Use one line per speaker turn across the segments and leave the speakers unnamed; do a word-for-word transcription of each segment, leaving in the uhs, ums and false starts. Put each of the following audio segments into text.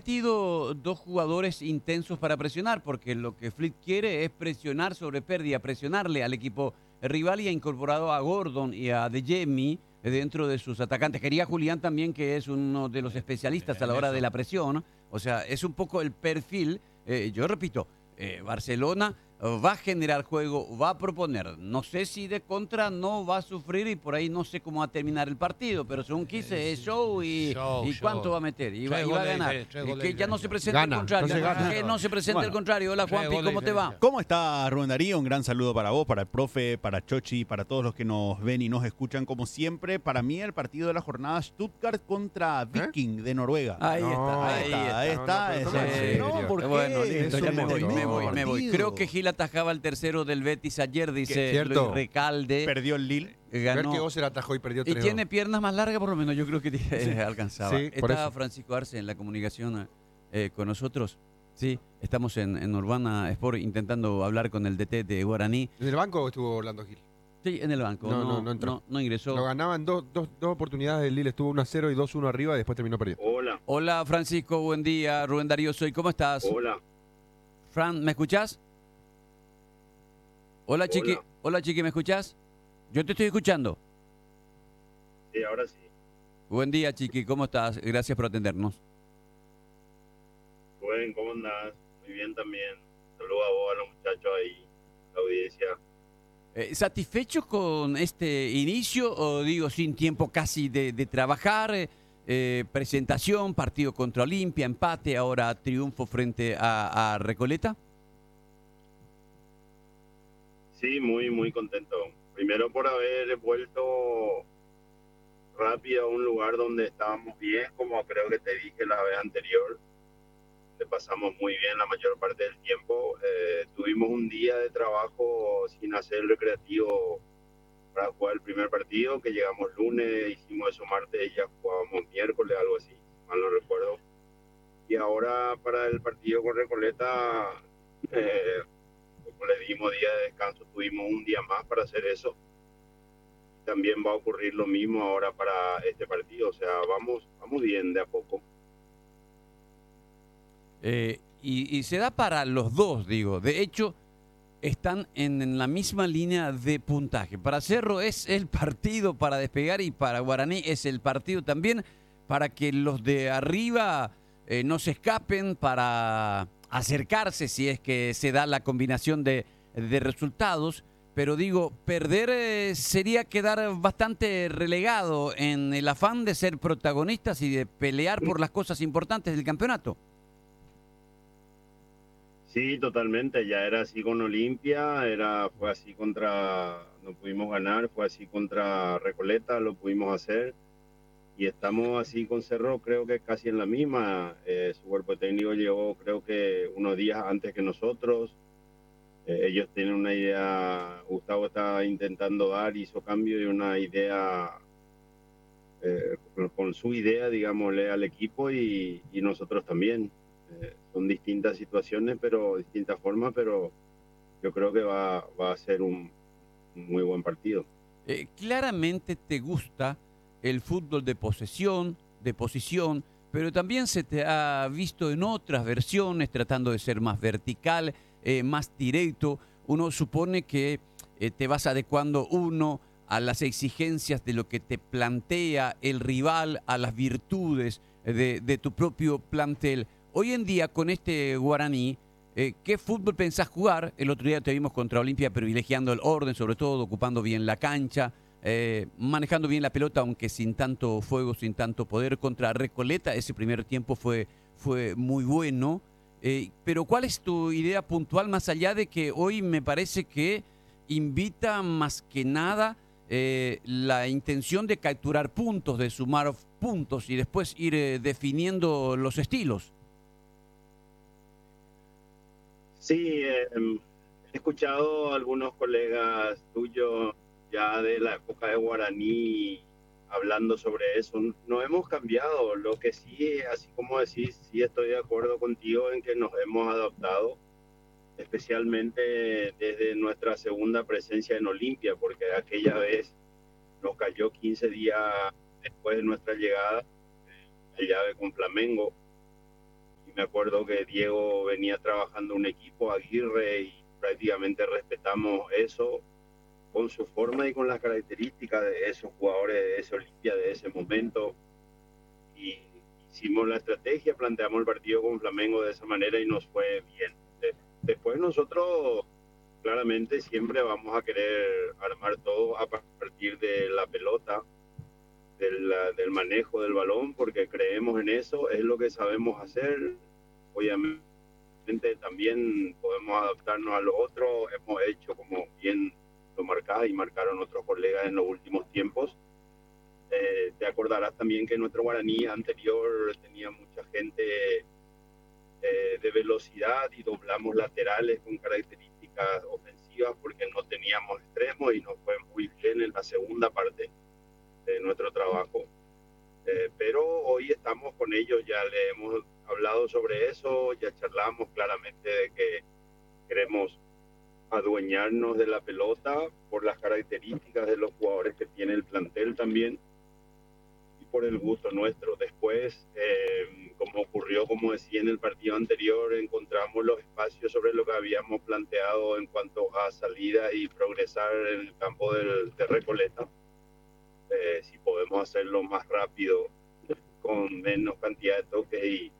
metido dos jugadores intensos para presionar, porque lo que Flick quiere es presionar sobre pérdida, presionarle al equipo rival y ha incorporado a Gordon y a De Jemi dentro de sus atacantes. Quería Julián también, que es uno de los especialistas a la hora de la presión. O sea, es un poco el perfil. Eh, yo repito, eh, Barcelona va a generar juego, va a proponer. No sé si de contra no va a sufrir y por ahí no sé cómo va a terminar el partido, pero según quise es show y,
Show,
y
show.
cuánto va a meter y va,
Tres
y va a
goles de
ganar.
diferencia, tres
Eh,
goles
que
de
ya no se
diferencia.
presenta
Gana,
el contrario.
entonces gana.
Que no se presenta
Bueno.
el contrario. Hola
Tres
Juanpi,
goles de
¿cómo te va?
diferencia.
¿Cómo está Rubén Darío? Un gran saludo para vos, para el profe, para Chochi, para todos los que nos ven y nos escuchan como siempre. Para mí el partido de la jornada Stuttgart contra Viking de Noruega.
Ahí
No,
está,
Ahí está, ahí
No,
está.
no, pero
ese-
toma en serio.
no, ¿por qué?
Bueno, listo,
Es
ya
un
me voy, me
tremendo
voy, me voy.
partido.
Creo que Gil atajaba el tercero del Betis ayer, dice
cierto.
Luis Recalde.
Perdió el Lille.
Ver que
Ganó.
vos se la atajó y perdió
Y
tres
tiene piernas más largas, por lo menos yo creo que tiene- alcanzaba.
Sí, por
Está
eso.
Francisco Arce en la comunicación eh, con nosotros. Sí, estamos en, en Urbana Sport intentando hablar con el D T de Guaraní.
¿En el banco estuvo Orlando Gil?
Sí, en el banco.
No,
No,
no, no entró.
no, no ingresó.
Lo ganaban dos, dos, dos oportunidades del Lille. Estuvo uno a cero y dos uno arriba y después terminó perdiendo.
Hola,
Hola Francisco, buen día. Rubén Darío soy. ¿Cómo estás?
hola.
Fran, ¿me escuchás? Hola, Chiqui.
Hola.
Hola, Chiqui, ¿me escuchás? Yo te estoy escuchando.
Sí, ahora sí.
Buen día, Chiqui. ¿Cómo estás? Gracias por atendernos.
Rubén, ¿cómo andás? Muy bien también. Saludos a vos, a los muchachos ahí, la audiencia.
Eh, ¿Satisfecho con este inicio o digo sin tiempo casi de, de trabajar? Eh, eh, presentación, partido contra Olimpia, empate, ahora triunfo frente a, a Recoleta.
Sí, muy, muy contento. Primero por haber vuelto rápido a un lugar donde estábamos bien, como creo que te dije la vez anterior. Le pasamos muy bien la mayor parte del tiempo. Eh, tuvimos un día de trabajo sin hacer el recreativo para jugar el primer partido, que llegamos lunes, hicimos eso martes y ya jugábamos miércoles, algo así, mal no recuerdo. Y ahora para el partido con Recoleta, eh, como le dimos día de descanso, tuvimos un día más para hacer eso. También va a ocurrir lo mismo ahora para este partido, o sea, vamos, vamos bien de a poco.
Eh, y, y se da para los dos, digo. De hecho, están en, en la misma línea de puntaje. Para Cerro es el partido para despegar y para Guaraní es el partido también para que los de arriba eh, no se escapen, para acercarse si es que se da la combinación de, de resultados. Pero digo, perder eh, sería quedar bastante relegado en el afán de ser protagonistas y de pelear por las cosas importantes del campeonato.
Sí, totalmente, ya era así con Olimpia, era, fue así contra, no pudimos ganar, fue así contra Recoleta, lo pudimos hacer. Y estamos así con Cerro, creo que casi en la misma. Eh, su cuerpo técnico llegó, creo que unos días antes que nosotros. Eh, ellos tienen una idea, Gustavo está intentando dar, hizo cambio y una idea, eh, con, con su idea, digámosle, al equipo y, y nosotros también. Eh, son distintas situaciones, pero distintas formas, pero yo creo que va, va a ser un, un muy buen partido.
Eh, claramente te gusta el fútbol de posesión, de posición, pero también se te ha visto en otras versiones tratando de ser más vertical, eh, más directo. Uno supone que eh, te vas adecuando uno a las exigencias de lo que te plantea el rival, a las virtudes de, de tu propio plantel. Hoy en día con este Guaraní, eh, ¿qué fútbol pensás jugar? El otro día te vimos contra Olimpia privilegiando el orden, sobre todo ocupando bien la cancha, eh, manejando bien la pelota, aunque sin tanto fuego, sin tanto poder. Contra Recoleta ese primer tiempo fue, fue muy bueno. Eh, pero ¿cuál es tu idea puntual más allá de que hoy me parece que invita más que nada eh, la intención de capturar puntos, de sumar puntos y después ir eh, definiendo los estilos?
Sí, eh, he escuchado a algunos colegas tuyos ya de la época de Guaraní hablando sobre eso. No hemos cambiado, lo que sí, así como decís, sí estoy de acuerdo contigo en que nos hemos adaptado, especialmente desde nuestra segunda presencia en Olimpia, porque aquella vez nos cayó quince días después de nuestra llegada, la llave con Flamengo. me acuerdo que Diego venía trabajando un equipo, Aguirre, y prácticamente respetamos eso con su forma y con las características de esos jugadores de ese Olimpia, de ese momento. Y hicimos la estrategia, planteamos el partido con Flamengo de esa manera y nos fue bien. De- después nosotros claramente siempre vamos a querer armar todo a partir de la pelota, del, del manejo del balón, porque creemos en eso, es lo que sabemos hacer. Obviamente también podemos adaptarnos a lo otro, hemos hecho como bien lo marcás y marcaron otros colegas en los últimos tiempos. Eh, te acordarás también que nuestro guaraní anterior tenía mucha gente eh, de velocidad y doblamos laterales con características ofensivas porque no teníamos extremos y nos fue muy bien en la segunda parte de nuestro trabajo. Eh, pero hoy estamos con ellos, ya le hemos hablado sobre eso, ya charlamos claramente de que queremos adueñarnos de la pelota por las características de los jugadores que tiene el plantel también y por el gusto nuestro. Después, eh, como ocurrió, como decía en el partido anterior, encontramos los espacios sobre lo que habíamos planteado en cuanto a salida y progresar en el campo del, de Recoleta. Eh, si podemos hacerlo más rápido, con menos cantidad de toques y, y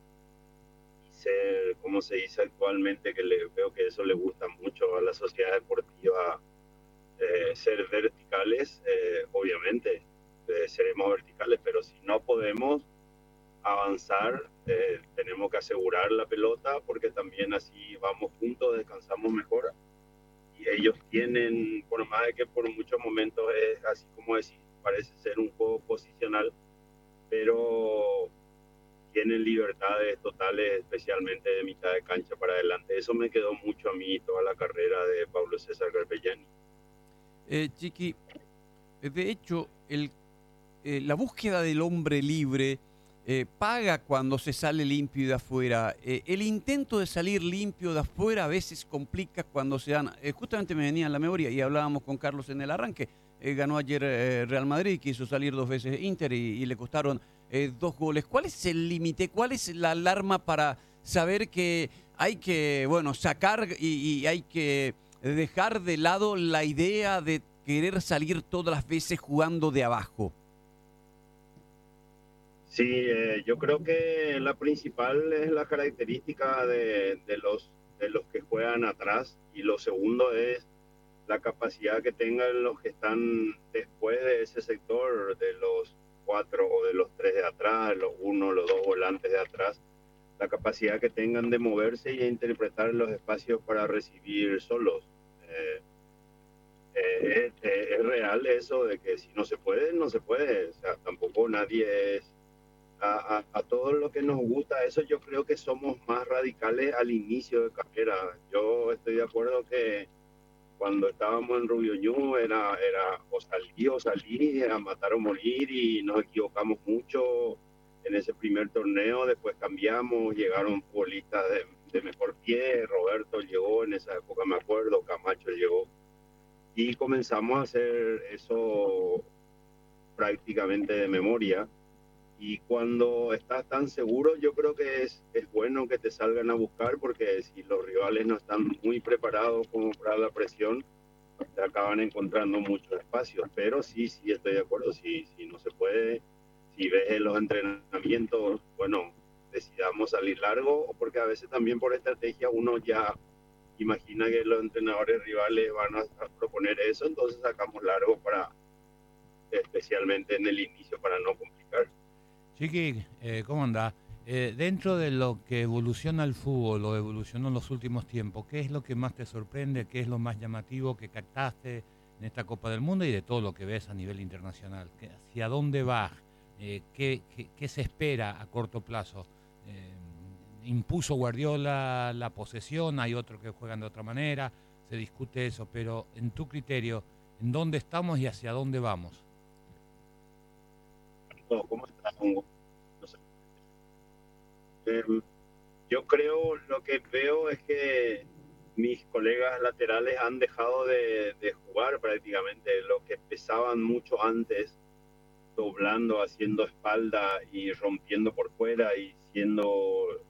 ser, como se dice actualmente, que le, veo que eso le gusta mucho a la sociedad deportiva, eh, ser verticales, eh, obviamente eh, seremos verticales, pero si no podemos avanzar, eh, tenemos que asegurar la pelota porque también así vamos juntos, descansamos mejor. Y ellos tienen, por más de que por muchos momentos es así como decir, parece ser un juego posicional, pero tienen libertades totales, especialmente de mitad de cancha para adelante. Eso me quedó mucho a mí toda la carrera de Pablo César Garbellani.
Eh, Chiqui, de hecho, el, eh, la búsqueda del hombre libre eh, paga cuando se sale limpio de afuera. Eh, el intento de salir limpio de afuera a veces complica cuando se dan. Eh, justamente me venía en la memoria y hablábamos con Carlos en el arranque. Eh, ganó ayer eh, Real Madrid, quiso salir dos veces Inter y, y le costaron eh, dos goles. ¿Cuál es el límite? ¿Cuál es la alarma para saber que hay que, bueno, sacar y, y hay que dejar de lado la idea de querer salir todas las veces jugando de abajo?
Sí, eh, yo creo que la principal es la característica de, de, los, de los que juegan atrás y lo segundo es la capacidad que tengan los que están después de ese sector, de los cuatro o de los tres de atrás, los uno, los dos volantes de atrás, la capacidad que tengan de moverse y de interpretar los espacios para recibir solos. Eh, eh, es, es real eso de que si no se puede, no se puede. O sea, tampoco nadie es... A, a, a todo lo que nos gusta eso, yo creo que somos más radicales al inicio de carrera. Yo estoy de acuerdo que cuando estábamos en Rubio Ñu era, era o salí o salí, a matar o morir y nos equivocamos mucho en ese primer torneo, después cambiamos, llegaron futbolistas de, de mejor pie, Roberto llegó en esa época, me acuerdo, Camacho llegó y comenzamos a hacer eso prácticamente de memoria. Y cuando estás tan seguro, yo creo que es, es bueno que te salgan a buscar, porque si los rivales no están muy preparados como para la presión, te acaban encontrando muchos espacios. Pero sí, sí, estoy de acuerdo, si, si no se puede, si ves en los entrenamientos, bueno, decidamos salir largo, o porque a veces también por estrategia uno ya imagina que los entrenadores rivales van a, a proponer eso, entonces sacamos largo para, especialmente en el inicio, para no complicar.
Chiqui, eh, ¿cómo andás? Eh, dentro de lo que evoluciona el fútbol o evolucionó en los últimos tiempos, ¿qué es lo que más te sorprende? ¿Qué es lo más llamativo que captaste en esta Copa del Mundo y de todo lo que ves a nivel internacional? ¿Hacia dónde vas? Eh, ¿qué, qué, ¿Qué se espera a corto plazo? Eh, ¿Impuso Guardiola la posesión? ¿Hay otros que juegan de otra manera? Se discute eso, pero en tu criterio, ¿en dónde estamos y hacia dónde vamos?
¿Cómo estás? No sé. Eh, yo creo, lo que veo es que mis colegas laterales han dejado de, de jugar prácticamente, los que pesaban mucho antes, doblando, haciendo espalda y rompiendo por fuera y siendo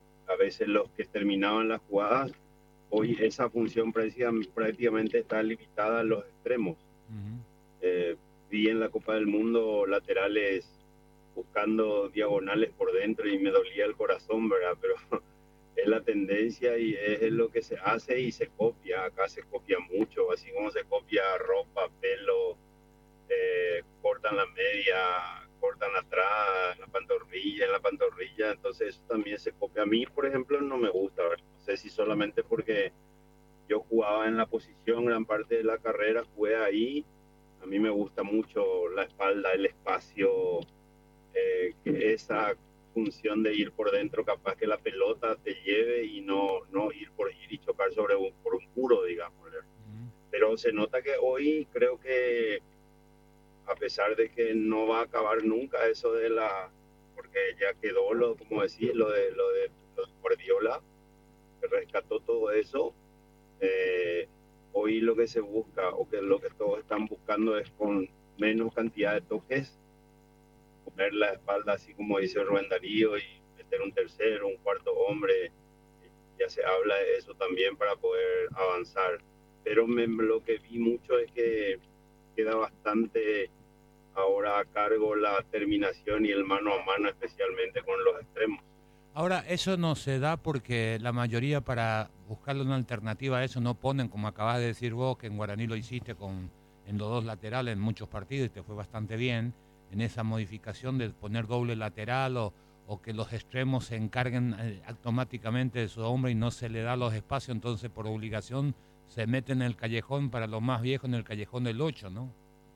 veces los que terminaban las jugadas, hoy esa función prácticamente está limitada a los extremos.
Ujú.
Eh, vi en la Copa del Mundo laterales buscando diagonales por dentro y me dolía el corazón, ¿verdad? Pero es la tendencia y es lo que se hace y se copia. Acá se copia mucho, así como se copia ropa, pelo, eh, cortan la media, cortan atrás, la pantorrilla, en la pantorrilla, entonces eso también se copia. A mí, por ejemplo, no me gusta, ¿verdad? No sé si solamente porque yo jugaba en la posición gran parte de la carrera, jugué ahí. A mí me gusta mucho la espalda, el espacio, eh, que esa función de ir por dentro, capaz que la pelota te lleve y no, no ir por ir y chocar sobre un, por un muro, digamos.
Ujú.
Pero se nota que hoy creo que, a pesar de que no va a acabar nunca eso de la, porque ya quedó lo, como decís, lo de, lo de, lo de Guardiola, que rescató todo eso. Eh, hoy lo que se busca, o que lo que todos están buscando, es con menos cantidad de toques, poner la espalda así como dice Rubén Darío y meter un tercero, un cuarto hombre. Ya se habla de eso también para poder avanzar. Pero me, lo que vi mucho es que queda bastante ahora a cargo la terminación y el mano a mano, especialmente con los extremos.
Ahora, eso no se da porque la mayoría, para buscarle una alternativa a eso, no ponen, como acabas de decir vos, que en Guaraní lo hiciste con, en los dos laterales en muchos partidos y te fue bastante bien, en esa modificación de poner doble lateral o, o que los extremos se encarguen eh, automáticamente de su hombre y no se le da los espacios, entonces por obligación se mete en el callejón, para los más viejos, en el callejón del ocho, ¿no?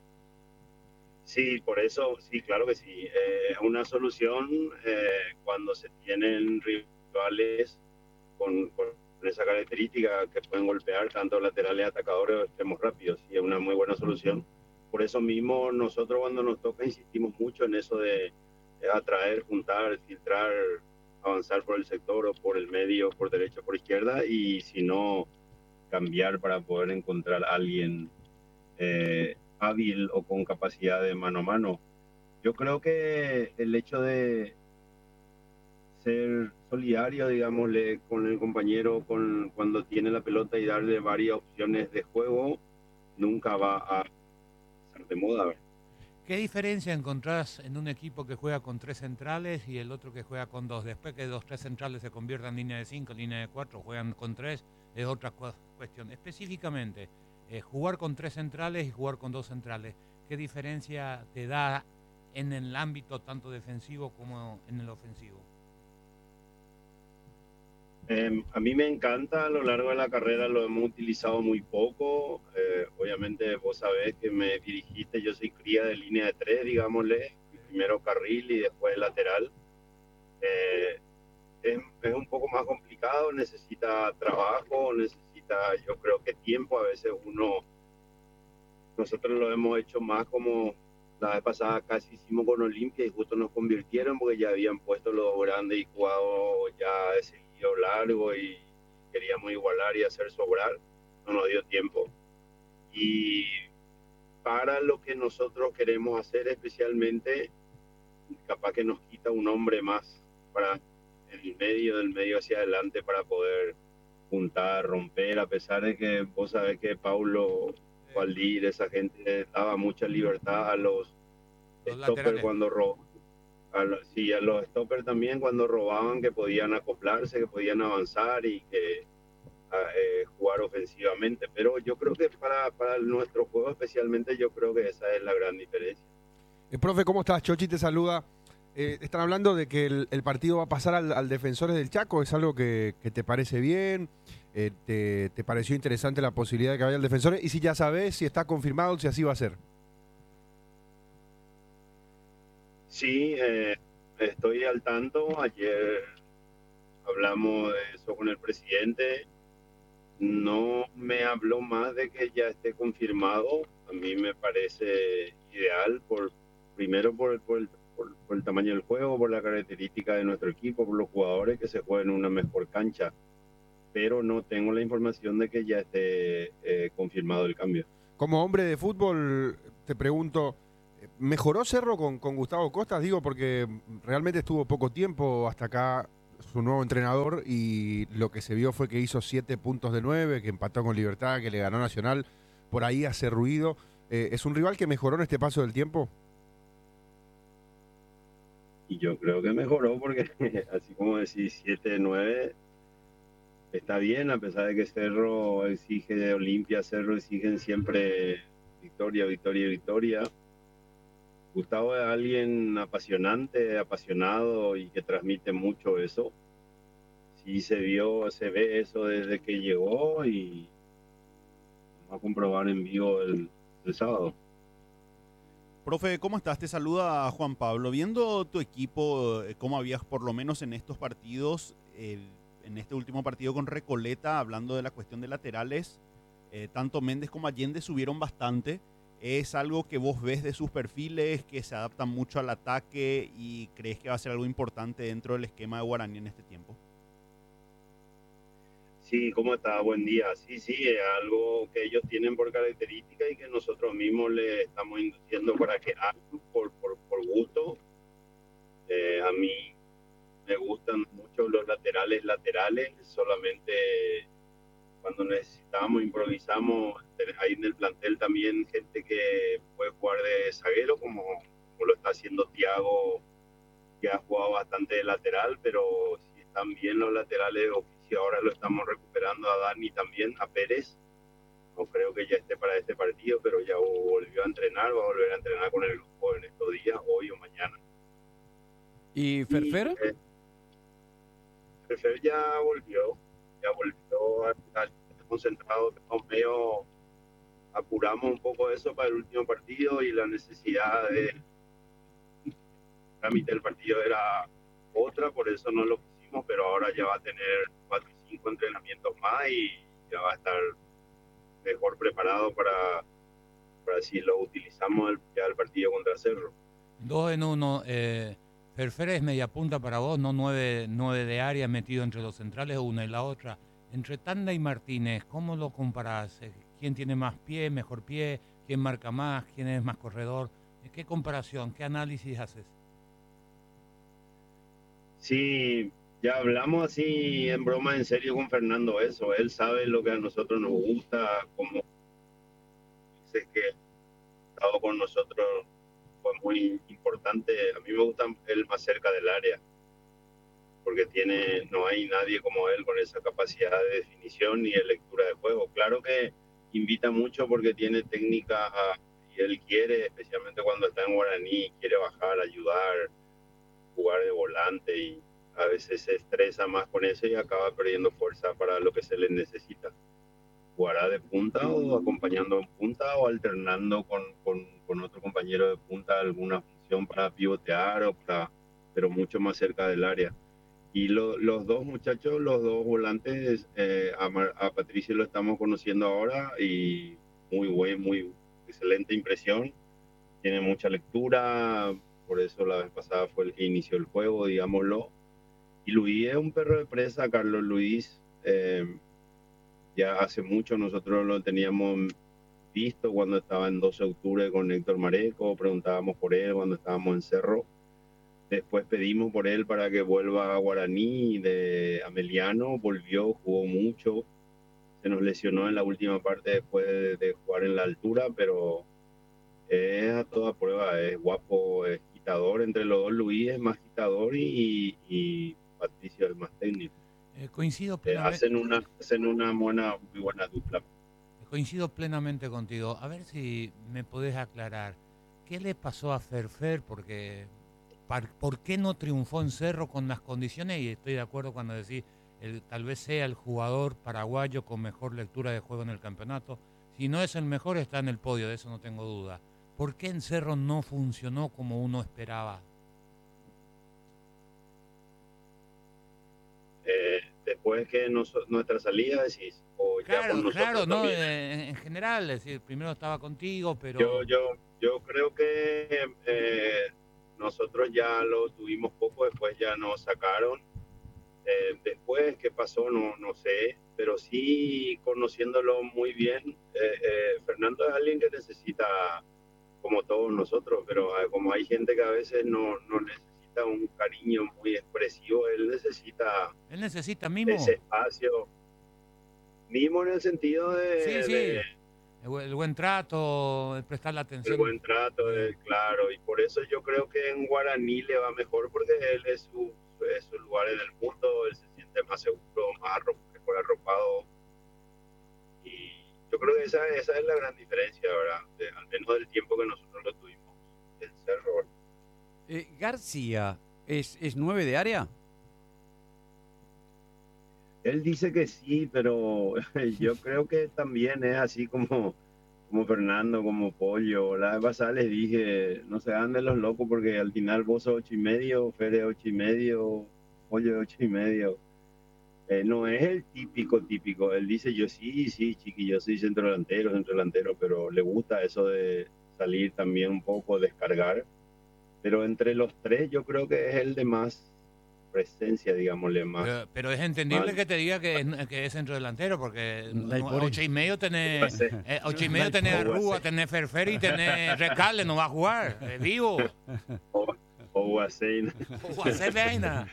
Sí, por eso, sí, claro que sí. Eh, es una solución eh, cuando se tienen rivales con, con esa característica que pueden golpear tanto laterales, atacadores o extremos rápidos. Y es una muy buena solución. Por eso mismo nosotros cuando nos toca insistimos mucho en eso de, de atraer, juntar, filtrar, avanzar por el sector o por el medio, por derecha, por izquierda, y si no, cambiar para poder encontrar a alguien eh, hábil o con capacidad de mano a mano. Yo creo que el hecho de ser solidario, digámosle, con el compañero con, cuando tiene la pelota y darle varias opciones de juego, nunca va a ser de moda, ¿verdad?
¿Qué diferencia encontrás en un equipo que juega con tres centrales y el otro que juega con dos? Después que los tres centrales se conviertan en línea de cinco, línea de cuatro, juegan con tres, es otra cu- cuestión. Específicamente, eh, jugar con tres centrales y jugar con dos centrales, ¿qué diferencia te da en el ámbito tanto defensivo como en el ofensivo?
Eh, a mí me encanta, a lo largo de la carrera lo hemos utilizado muy poco. Eh, obviamente vos sabés que me dirigiste, yo soy cría de línea de tres, digámosle, primero carril y después lateral. Eh, es, es un poco más complicado, necesita trabajo, necesita, yo creo que tiempo. A veces uno, nosotros lo hemos hecho más como la vez pasada casi hicimos con Olimpia y justo nos convirtieron porque ya habían puesto los grandes y jugado ya de seguido largo y queríamos igualar y hacer sobrar, no nos dio tiempo. Y para lo que nosotros queremos hacer especialmente, capaz que nos quita un hombre más para el medio, del medio hacia adelante, para poder juntar, romper, a pesar de que vos sabés que Paulo Valdir, esa gente daba mucha libertad a los
Los
stoppers
laterales.
cuando robaban. A los, sí, a los stoppers también cuando robaban, que podían acoplarse, que podían avanzar y que a, eh, jugar ofensivamente. Pero yo creo que para, para nuestro juego especialmente, yo creo que esa es la gran diferencia.
Eh, profe, ¿cómo estás? Chochi te saluda. Eh, están hablando de que el, el partido va a pasar al, al Defensores del Chaco. ¿Es algo que, que te parece bien? Eh, te, ¿Te pareció interesante la posibilidad de que vaya al Defensores? Y si ya sabes si está confirmado, si así va a ser.
Sí, eh, estoy al tanto. Ayer hablamos de eso con el presidente. No me habló más de que ya esté confirmado. A mí me parece ideal, por primero por el, por el, por, por el tamaño del juego, por la característica de nuestro equipo, por los jugadores que se jueguen en una mejor cancha. Pero no tengo la información de que ya esté eh, confirmado el cambio.
Como hombre de fútbol, te pregunto, ¿mejoró Cerro con, con Gustavo Costas? Digo, porque realmente estuvo poco tiempo hasta acá. su nuevo entrenador y lo que se vio fue que hizo siete puntos de nueve, que empató con Libertad, que le ganó Nacional. Por ahí hace ruido. Eh, ¿Es un rival que mejoró en este paso del tiempo?
Y yo creo que mejoró porque, así como decís, siete nueve está bien, a pesar de que Cerro exige, Olimpia, Cerro exigen siempre victoria, victoria, victoria. Gustavo es alguien apasionante, apasionado y que transmite mucho eso. Sí se vio, se ve eso desde que llegó y vamos a comprobar en vivo el, el sábado.
Profe, ¿cómo estás? Te saluda Juan Pablo. Viendo tu equipo, eh, cómo habías por lo menos en estos partidos, eh, en este último partido con Recoleta, hablando de la cuestión de laterales, eh, tanto Méndez como Allende subieron bastante. ¿Es algo que vos ves de sus perfiles, que se adaptan mucho al ataque y crees que va a ser algo importante dentro del esquema de Guaraní en este tiempo?
Sí, ¿cómo está? Buen día. Sí, sí, es algo que ellos tienen por característica y que nosotros mismos le estamos induciendo para que hagan por, por, por gusto. Eh, a mí me gustan mucho los laterales laterales, solamente cuando necesitamos improvisamos. Hay en el plantel también gente que puede jugar de zaguero, como, como lo está haciendo Thiago, que ha jugado bastante de lateral, pero si están bien los laterales de oficio, ahora lo estamos recuperando a Dani también, a Pérez. No creo que ya esté para este partido, pero ya volvió a entrenar, va a volver a entrenar con el grupo en estos días, hoy o mañana.
¿Y Ferfer?
Y, eh, Ferfer ya volvió, ya volvió a estar concentrado, estamos medio, apuramos un poco eso para el último partido y la necesidad de la mitad del partido era otra, por eso no lo pusimos, pero ahora ya va a tener cuatro y cinco entrenamientos más y ya va a estar mejor preparado para, para si lo utilizamos el, ya el partido contra Cerro.
Dos en uno. Eh, Ferfer es media punta para vos, no nueve, nueve de área metido entre los centrales, una y la otra. Entre Tanda y Martínez, ¿cómo lo comparás? ¿Quién tiene más pie, mejor pie? ¿Quién marca más? ¿Quién es más corredor? ¿Qué comparación? ¿Qué análisis haces?
Sí, ya hablamos así en broma, en serio con Fernando eso. Él sabe lo que a nosotros nos gusta, como dice que ha estado con nosotros fue muy importante. A mí me gusta él más cerca del área, porque tiene, no hay nadie como él con esa capacidad de definición y de lectura de juego. Claro que invita mucho porque tiene técnica y él quiere, especialmente cuando está en Guaraní, quiere bajar, ayudar, jugar de volante y a veces se estresa más con eso y acaba perdiendo fuerza para lo que se le necesita. Jugará de punta o acompañando en punta o alternando con, con, con otro compañero de punta alguna función para pivotear o para, pero mucho más cerca del área. Y lo, los dos muchachos, los dos volantes, eh, a, Mar, a Patricio lo estamos conociendo ahora y muy buen, muy excelente impresión. Tiene mucha lectura, por eso la vez pasada fue el que inició el juego, digámoslo. Y Luis es un perro de presa, Carlos Luis. Eh, ya hace mucho nosotros lo teníamos visto cuando estaba en doce de octubre con Héctor Mareco, preguntábamos por él cuando estábamos en Cerro. Después pedimos por él para que vuelva a Guaraní de Ameliano, volvió, jugó mucho, se nos lesionó en la última parte después de, de jugar en la altura, pero es a toda prueba, es guapo, es quitador, entre los dos Luis es más quitador y, y Patricio es más técnico.
Eh, coincido
Eh,
plenamente.
hacen una, hacen una buena, muy buena dupla.
Coincido plenamente contigo. A ver si me podés aclarar, ¿qué le pasó a Ferfer? Porque ¿por qué no triunfó en Cerro con las condiciones? Y estoy de acuerdo cuando decís, el, tal vez sea el jugador paraguayo con mejor lectura de juego en el campeonato. Si no es el mejor, está en el podio, de eso no tengo duda. ¿Por qué en Cerro no funcionó como uno esperaba?
Eh, después que nos, nuestra salida decís, o ya
Claro,
con
claro, no,
también.
eh, en general, es decir, primero estaba contigo, pero...
Yo, yo, yo creo que eh, nosotros ya lo tuvimos poco, después ya nos sacaron. Eh, después, ¿qué pasó? No, no sé, pero sí conociéndolo muy bien, eh, eh, Fernando es alguien que necesita, como todos nosotros, pero eh, como hay gente que a veces no, no necesita necesita un cariño muy expresivo, él necesita
Él necesita mimo.
ese espacio, mimo en el sentido de,
Sí, sí.
de
El, bu- el buen trato, el prestar la
el
atención.
buen trato,
Bien.
el- claro, y por eso yo creo que en Guaraní le va mejor porque él es su, es su lugar en el mundo, él se siente más seguro, más arro- mejor arropado. Y yo creo que esa, esa es la gran diferencia, ¿verdad? De- al menos del tiempo que nosotros lo tuvimos en Cerro. ¿Verdad?
Eh, García, ¿es, ¿es nueve de área?
Él dice que sí, pero yo creo que también es así como, como Fernando, como Pollo. La vez pasada les dije, no se hagan de los locos porque al final vos sos ocho y medio, Fede ocho y medio, Pollo ocho y medio. Eh, no es el típico típico. Él dice, yo sí, sí, chiqui, yo soy centro delantero, centro delantero, pero le gusta eso de salir también un poco, descargar. Pero entre los tres yo creo que es el de más presencia, digámosle, más.
Pero, pero es entendible
más
que te diga que es, que es centro delantero, porque
La
no-
Ipori.
ocho y medio tenés,
Iguase.
eh, ocho y medio
La
tenés a
Ipori.
Rúa, tenés Ferferi, tenés Recalde, no va a jugar, es vivo.
o, o Guasein.
O va a hacer vaina.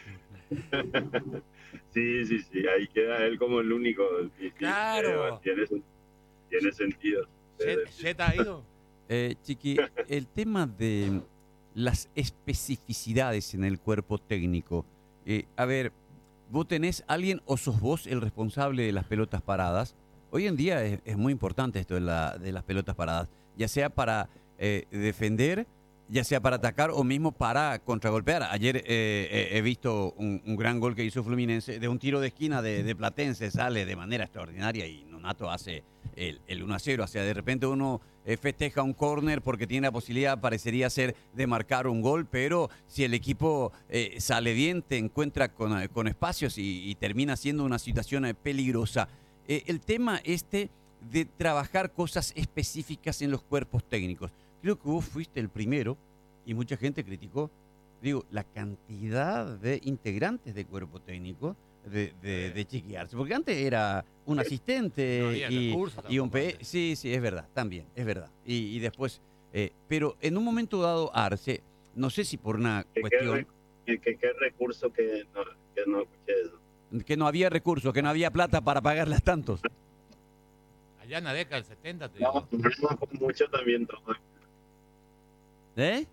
Sí, sí, sí, ahí queda él como el único. Sí, sí,
Claro.
eh, tiene, sen- tiene sentido.
Se, se te ha ido.
Eh, Chiqui, el tema de las especificidades en el cuerpo técnico. Eh, a ver, ¿vos tenés alguien o sos vos el responsable de las pelotas paradas? Hoy en día es, es muy importante esto de, la- de las pelotas paradas, ya sea para eh, defender, ya sea para atacar o mismo para contragolpear. Ayer eh, eh, he visto un, un gran gol que hizo Fluminense de un tiro de esquina de, de Platense, sale de manera extraordinaria y Nonato hace el, el uno a cero. O sea, de repente uno eh, festeja un córner porque tiene la posibilidad, parecería ser, de marcar un gol, pero si el equipo eh, sale bien, te encuentra con, con espacios y, y termina siendo una situación eh, peligrosa. Eh, el tema este de trabajar cosas específicas en los cuerpos técnicos. Creo que vos fuiste el primero y mucha gente criticó, digo, la cantidad de integrantes de cuerpo técnico de, de, de Chiqui Arce. Porque antes era un asistente
No había
y,
recursos
y un
tampoco
P.
antes.
Sí, sí, es verdad, también, es verdad. Y, y después, eh, pero en un momento dado Arce, no sé si por una
¿Qué, qué,
cuestión
re- qué- qué- qué recurso que no, que no escuché eso?
que no había recursos, que no había plata para pagarlas tantos.
Allá en la década del setenta, te
No,
digo.
no, con mucho también todo,
¿Eh?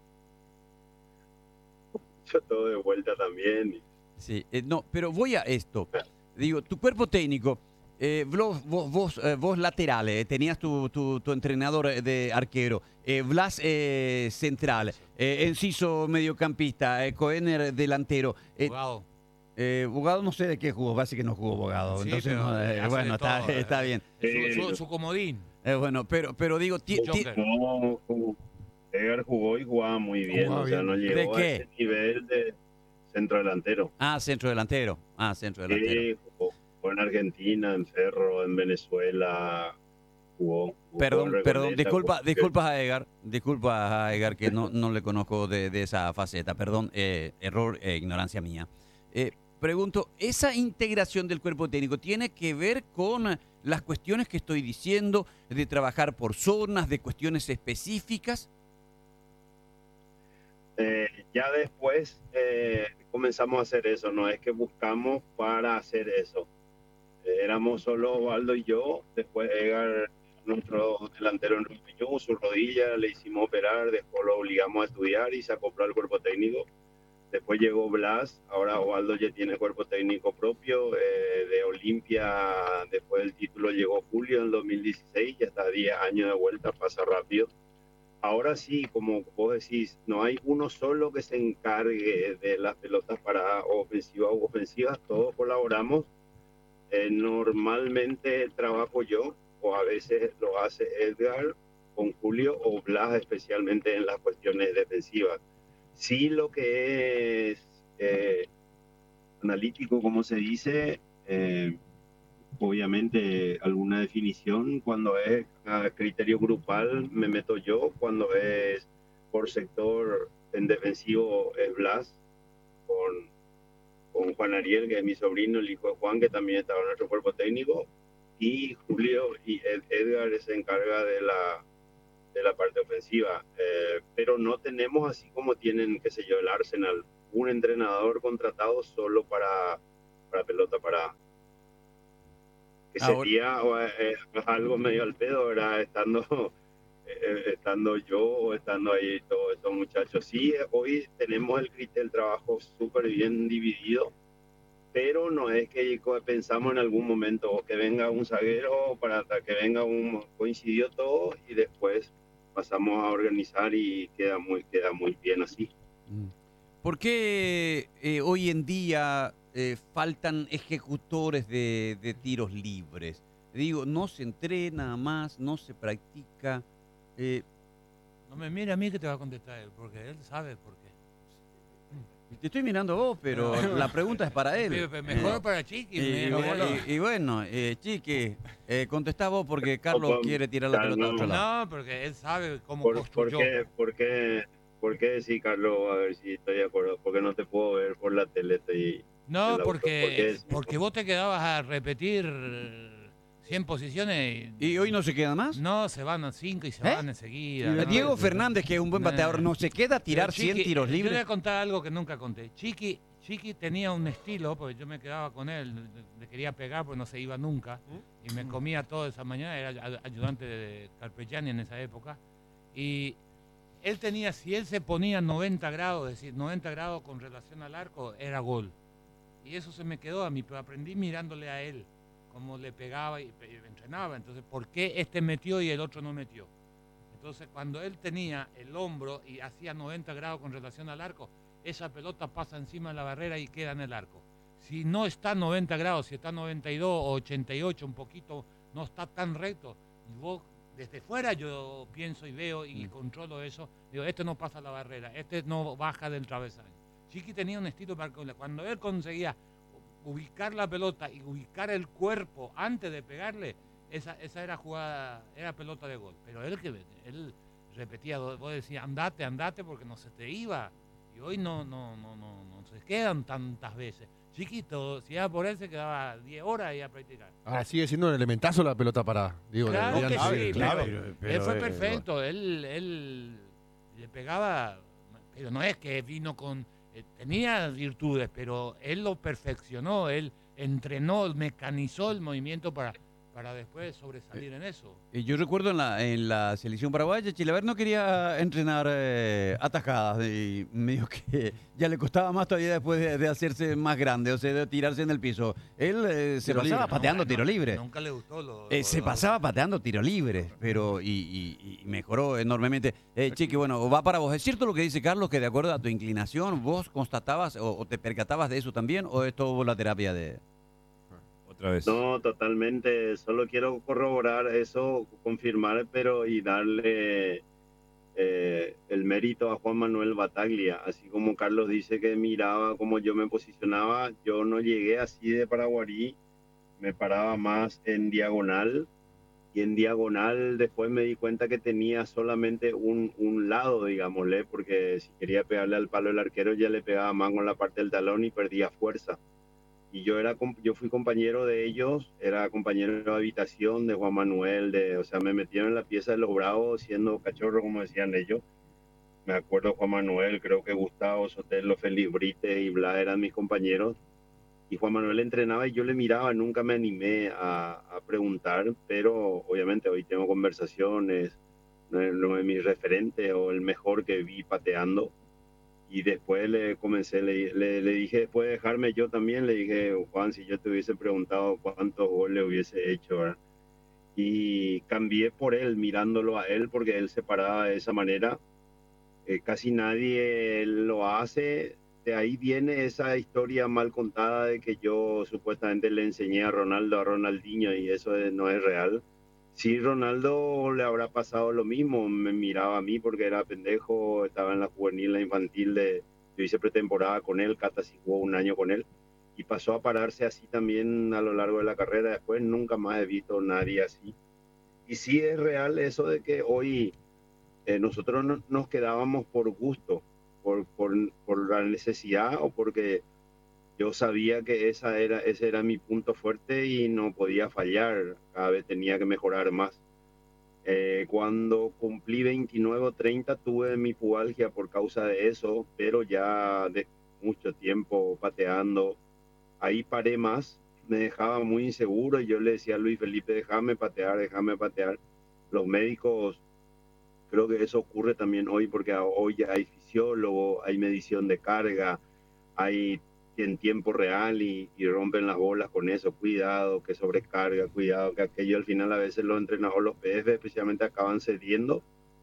mucho todo de vuelta también.
Sí, eh, no, pero voy a esto. Digo, tu cuerpo técnico, eh, vos, vos, vos, eh, vos lateral, eh, tenías tu, tu, tu entrenador eh, de arquero, eh, Blas eh, central, eh, Enciso mediocampista, eh, Coener delantero. Eh,
Jugado.
eh, Bogado no sé de qué jugó, básicamente que no jugó Bogado.
Sí,
Entonces,
pero
no, eh,
hace
bueno,
de
está,
todo, eh.
está bien.
Su, su- su comodín.
Eh, bueno, pero, pero digo, ti- ti-
Joker.
Jugó, jugó- Edgar jugó y jugaba muy bien,
Jugaba
o sea,
bien.
no
¿De
llegó a
qué?
ese nivel de centro delantero.
ah, centro delantero. Ah, centro delantero.
Sí, jugó, jugó en Argentina, en Ferro, en Venezuela, jugó. jugó
Perdón,
en
perdón,
Recoleta,
disculpa,
jugó-
disculpas a Edgar, disculpas a Edgar que no, no le conozco de, de esa faceta, perdón, eh, error e ignorancia mía. Eh, pregunto, ¿esa integración del cuerpo técnico tiene que ver con las cuestiones que estoy diciendo, de trabajar por zonas, de cuestiones específicas?
Eh, ya después eh, comenzamos a hacer eso, no es que buscamos para hacer eso. Eh, éramos solo Osvaldo y yo, después Edgar, nuestro delantero, enrolló su rodilla, le hicimos operar, después lo obligamos a estudiar y se acopló al cuerpo técnico. Después llegó Blas, ahora Osvaldo ya tiene cuerpo técnico propio, eh, de Olimpia, después del título llegó Julio en dos mil dieciséis, ya está diez años de vuelta, pasa rápido. Ahora sí, como vos decís, no hay uno solo que se encargue de las pelotas paradas ofensivas u ofensivas, todos colaboramos. Eh, normalmente trabajo yo, o a veces lo hace Edgar con Julio o Blas, especialmente en las cuestiones defensivas. Sí, lo que es eh, analítico, como se dice, eh, obviamente alguna definición, cuando es a criterio grupal me meto yo, cuando es por sector en defensivo es Blas, con, con Juan Ariel, que es mi sobrino, el hijo de Juan, que también estaba en nuestro cuerpo técnico, y Julio y Ed, Edgar se encarga de la, de la parte ofensiva, eh, pero no tenemos así como tienen, qué sé yo, el Arsenal, un entrenador contratado solo para, para pelota parada. Que
Ahora,
sería o, eh, algo medio al pedo, ¿verdad? Estando, eh, estando yo o estando ahí todos estos muchachos. Sí, eh, hoy tenemos el, crit- el trabajo súper bien dividido, pero no es que co- pensamos en algún momento o que venga un zaguero para hasta que venga un coincidió todo y después pasamos a organizar y queda muy queda muy bien así.
mm, ¿por qué eh, hoy en día eh, faltan ejecutores de, de tiros libres? Digo, no se entrena más, no se practica. eh,
No me mire a mí que te va a contestar él, porque él sabe por qué.
Te estoy mirando a vos, pero la pregunta es para él.
Pero Mejor
Eh,
para Chiqui.
y,
me-
y-
me-
y- y bueno, eh, Chiqui, eh, contestá vos porque Carlos
Opa,
quiere tirar la pelota a otro
no,
lado.
No, porque él sabe cómo
¿Por, por
construyó.
qué, por qué, por qué sí, Carlos? A ver si estoy de acuerdo. Porque no te puedo ver por la tele, estoy en
No,
el auto. ¿Por qué
porque,
decís?
porque vos te quedabas a repetir cien posiciones y
¿Y hoy no se queda más?
no, se van a cinco y se
¿Eh?
van enseguida.
Y
¿no?
Diego Fernández, que es un buen
Nah.
bateador, no se queda a tirar
Pero Chiqui,
cien tiros
Yo le voy
libres.
a contar algo que nunca conté. Chiqui, Chiqui tenía un estilo, porque yo me quedaba con él, le quería pegar porque no se iba nunca, y me comía toda esa mañana, era ay- ayudante de Carpegiani en esa época, y él tenía, si él se ponía noventa grados, es decir, noventa grados con relación al arco, era gol. Y eso se me quedó a mí, pero aprendí mirándole a él, cómo le pegaba y pe- entrenaba. Entonces, ¿por qué este metió y el otro no metió? Entonces, cuando él tenía el hombro y hacía noventa grados con relación al arco, esa pelota pasa encima de la barrera y queda en el arco. Si no está noventa grados, si está noventa y dos o ochenta y ocho, un poquito, no está tan recto, y vos desde fuera yo pienso y veo y
Mm.
controlo eso, digo, este no pasa la barrera, este no baja del travesaño. Chiqui tenía un estilo para cuando él conseguía ubicar la pelota y ubicar el cuerpo antes de pegarle, esa, esa era jugada, era pelota de gol. Pero él que él repetía, vos decías, andate, andate, porque no se te iba. Y hoy no, no, no, no, no se quedan tantas veces. Chiquito, si era por él, se quedaba diez horas ahí a practicar.
Ahora sigue siendo un elementazo la pelota parada. Digo,
Claro
de- de
que
antes.
sí,
clave.
pero,
Pero- pero,
él fue
eh,
perfecto, él, él le pegaba, pero no es que vino con, eh, tenía virtudes, pero él lo perfeccionó, él entrenó, mecanizó el movimiento para, para después sobresalir en eso.
Y yo recuerdo en la, en la selección paraguaya, Chilaver no quería entrenar eh, atajadas y medio que ya le costaba más todavía después de, de hacerse más grande, o sea, de tirarse en el piso. Él eh, se
Tiro
pasaba
libre.
pateando
No,
tiro
no,
libre.
Nunca le gustó lo,
Eh, se
lo-
pasaba pateando tiro libre, pero y, y- y mejoró enormemente. Eh, Chiqui, bueno, va para vos. ¿Es cierto lo que dice Carlos, que de acuerdo a tu inclinación, vos constatabas o, o te percatabas de eso también, o es todo la terapia de...?
Otra vez.
No, totalmente. Solo quiero corroborar eso, confirmar, pero y darle eh, el mérito a Juan Manuel Bataglia. Así como Carlos dice que miraba cómo yo me posicionaba, yo no llegué así de Paraguarí, me paraba más en diagonal. Y en diagonal después me di cuenta que tenía solamente un, un lado, digámosle, porque si quería pegarle al palo el arquero ya le pegaba más con la parte del talón y perdía fuerza. Y yo era com- yo fui compañero de ellos, era compañero de habitación de Juan Manuel, de, o sea, me metieron en la pieza de los Bravos siendo cachorro, como decían ellos. Me acuerdo Juan Manuel, creo que Gustavo Sotelo, Félix Brites y Bla eran mis compañeros. Y Juan Manuel entrenaba y yo le miraba, nunca me animé a, a preguntar, pero obviamente hoy tengo conversaciones, no es uno de mis referentes o el mejor que vi pateando. Y después le comencé, le, le, le dije, después de dejarme yo también, le dije, Juan, si yo te hubiese preguntado cuántos goles hubiese hecho, ¿verdad? Y cambié por él, mirándolo a él, porque él se paraba de esa manera. Eh, casi nadie lo hace. De ahí viene esa historia mal contada de que yo supuestamente le enseñé a Ronaldo, a Ronaldinho, y eso es- no es real. Sí, Ronaldo le habrá pasado lo mismo, me miraba a mí porque era pendejo, estaba en la juvenil, la infantil, de, yo hice pretemporada con él, Cata sí jugó un año con él, y pasó a pararse así también a lo largo de la carrera. Después nunca más he visto a nadie así. Y sí es real eso de que hoy eh, nosotros no, nos quedábamos por gusto, por, por, por la necesidad o porque yo sabía que esa era, ese era mi punto fuerte y no podía fallar, cada vez tenía que mejorar más. Eh, cuando cumplí veintinueve o treinta tuve mi pubalgia por causa de eso, pero ya de, mucho tiempo pateando. Ahí paré más, me dejaba muy inseguro y yo le decía a Luis Felipe, déjame patear, déjame patear. Los médicos, creo que eso ocurre también hoy porque hoy ya hay fisiólogo, hay medición de carga, hay en tiempo real y, y rompen las bolas con eso. Cuidado, que sobrecarga, cuidado, que aquello al final a veces los entrenadores, los P F especialmente, acaban cediendo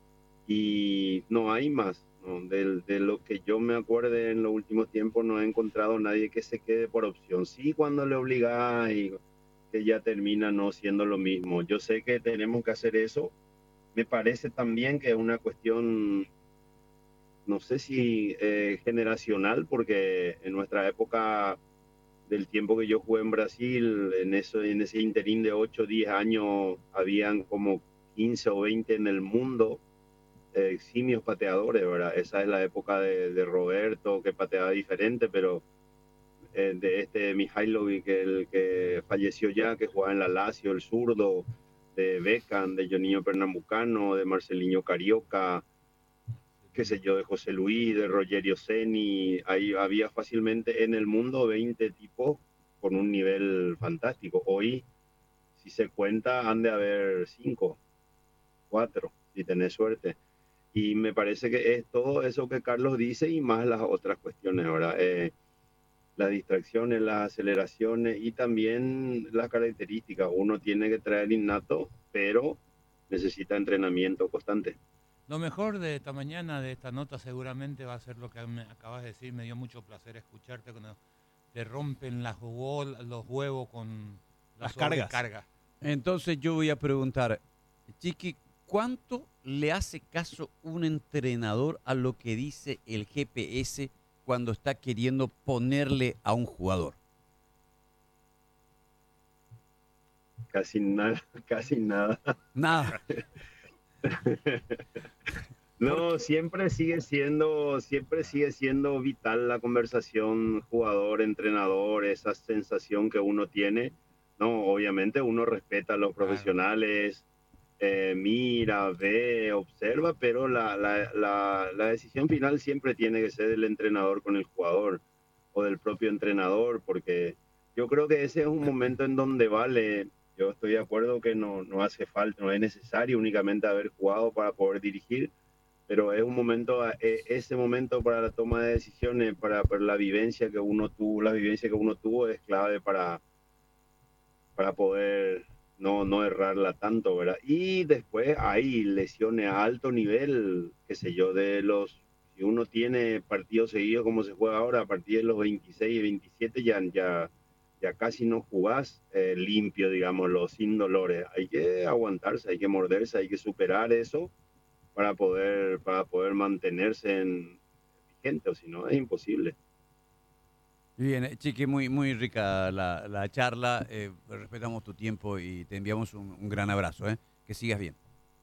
y no hay más. ¿No? De, de lo que yo me acuerde en los últimos tiempos no he encontrado nadie que se quede por opción. Sí, cuando le obliga y que ya termina no siendo lo mismo. Yo sé que tenemos que hacer eso. Me parece también que es una cuestión, no sé si eh, generacional, porque en nuestra época del tiempo que yo jugué en Brasil, en, eso, en ese interín de ocho o diez años, habían como quince o veinte en el mundo, eh, eximios pateadores, ¿verdad? Esa es la época de, de Roberto, que pateaba diferente, pero eh, de este Mihailovic, el que falleció ya, que jugaba en la Lazio, el zurdo, de Beckham, de Joninho Pernambucano, de Marcelinho Carioca, qué sé yo, de José Luis, de Rogerio Ceni. Ahí había fácilmente en el mundo veinte tipos con un nivel fantástico. Hoy, si se cuenta, han de haber cinco, cuatro, si tenés suerte. Y me parece que es todo eso que Carlos dice y más las otras cuestiones, ¿verdad? Eh, las distracciones, las aceleraciones y también las características. Uno tiene que traer innato, pero necesita entrenamiento constante.
Lo mejor de esta mañana, de esta nota, seguramente va a ser lo que me acabas de decir. Me dio mucho placer escucharte cuando te rompen las bol- los huevos con la
Las cargas.
sobrecarga.
Entonces yo voy a preguntar, Chiqui, ¿cuánto le hace caso un entrenador a lo que dice el G P S cuando está queriendo ponerle a un jugador?
Casi nada, casi nada.
Nada.
No, siempre sigue siendo, siempre sigue siendo vital la conversación jugador-entrenador, esa sensación que uno tiene. No, obviamente uno respeta a los profesionales, eh, mira, ve, observa, pero la, la, la, la decisión final siempre tiene que ser del entrenador con el jugador o del propio entrenador, porque yo creo que ese es un momento en donde vale. Yo estoy de acuerdo que no, no hace falta, no es necesario únicamente haber jugado para poder dirigir, pero es un momento, eh, ese momento para la toma de decisiones, para, para la vivencia que uno tuvo, la vivencia que uno tuvo es clave para, para poder no, no errarla tanto, ¿verdad? Y después hay lesiones a alto nivel, qué sé yo, de los, si uno tiene partidos seguidos como se juega ahora, a partir de los veintiséis y veintisiete ya, ya, ya casi no jugás eh, limpio, digámoslo, sin dolores. Hay que aguantarse, hay que morderse, hay que superar eso para poder, para poder mantenerse en vigente, o si no, es imposible.
Bien, eh, Chiqui, muy, muy rica la, la charla. eh, respetamos tu tiempo y te enviamos un, un gran abrazo. ¿eh? Que sigas bien.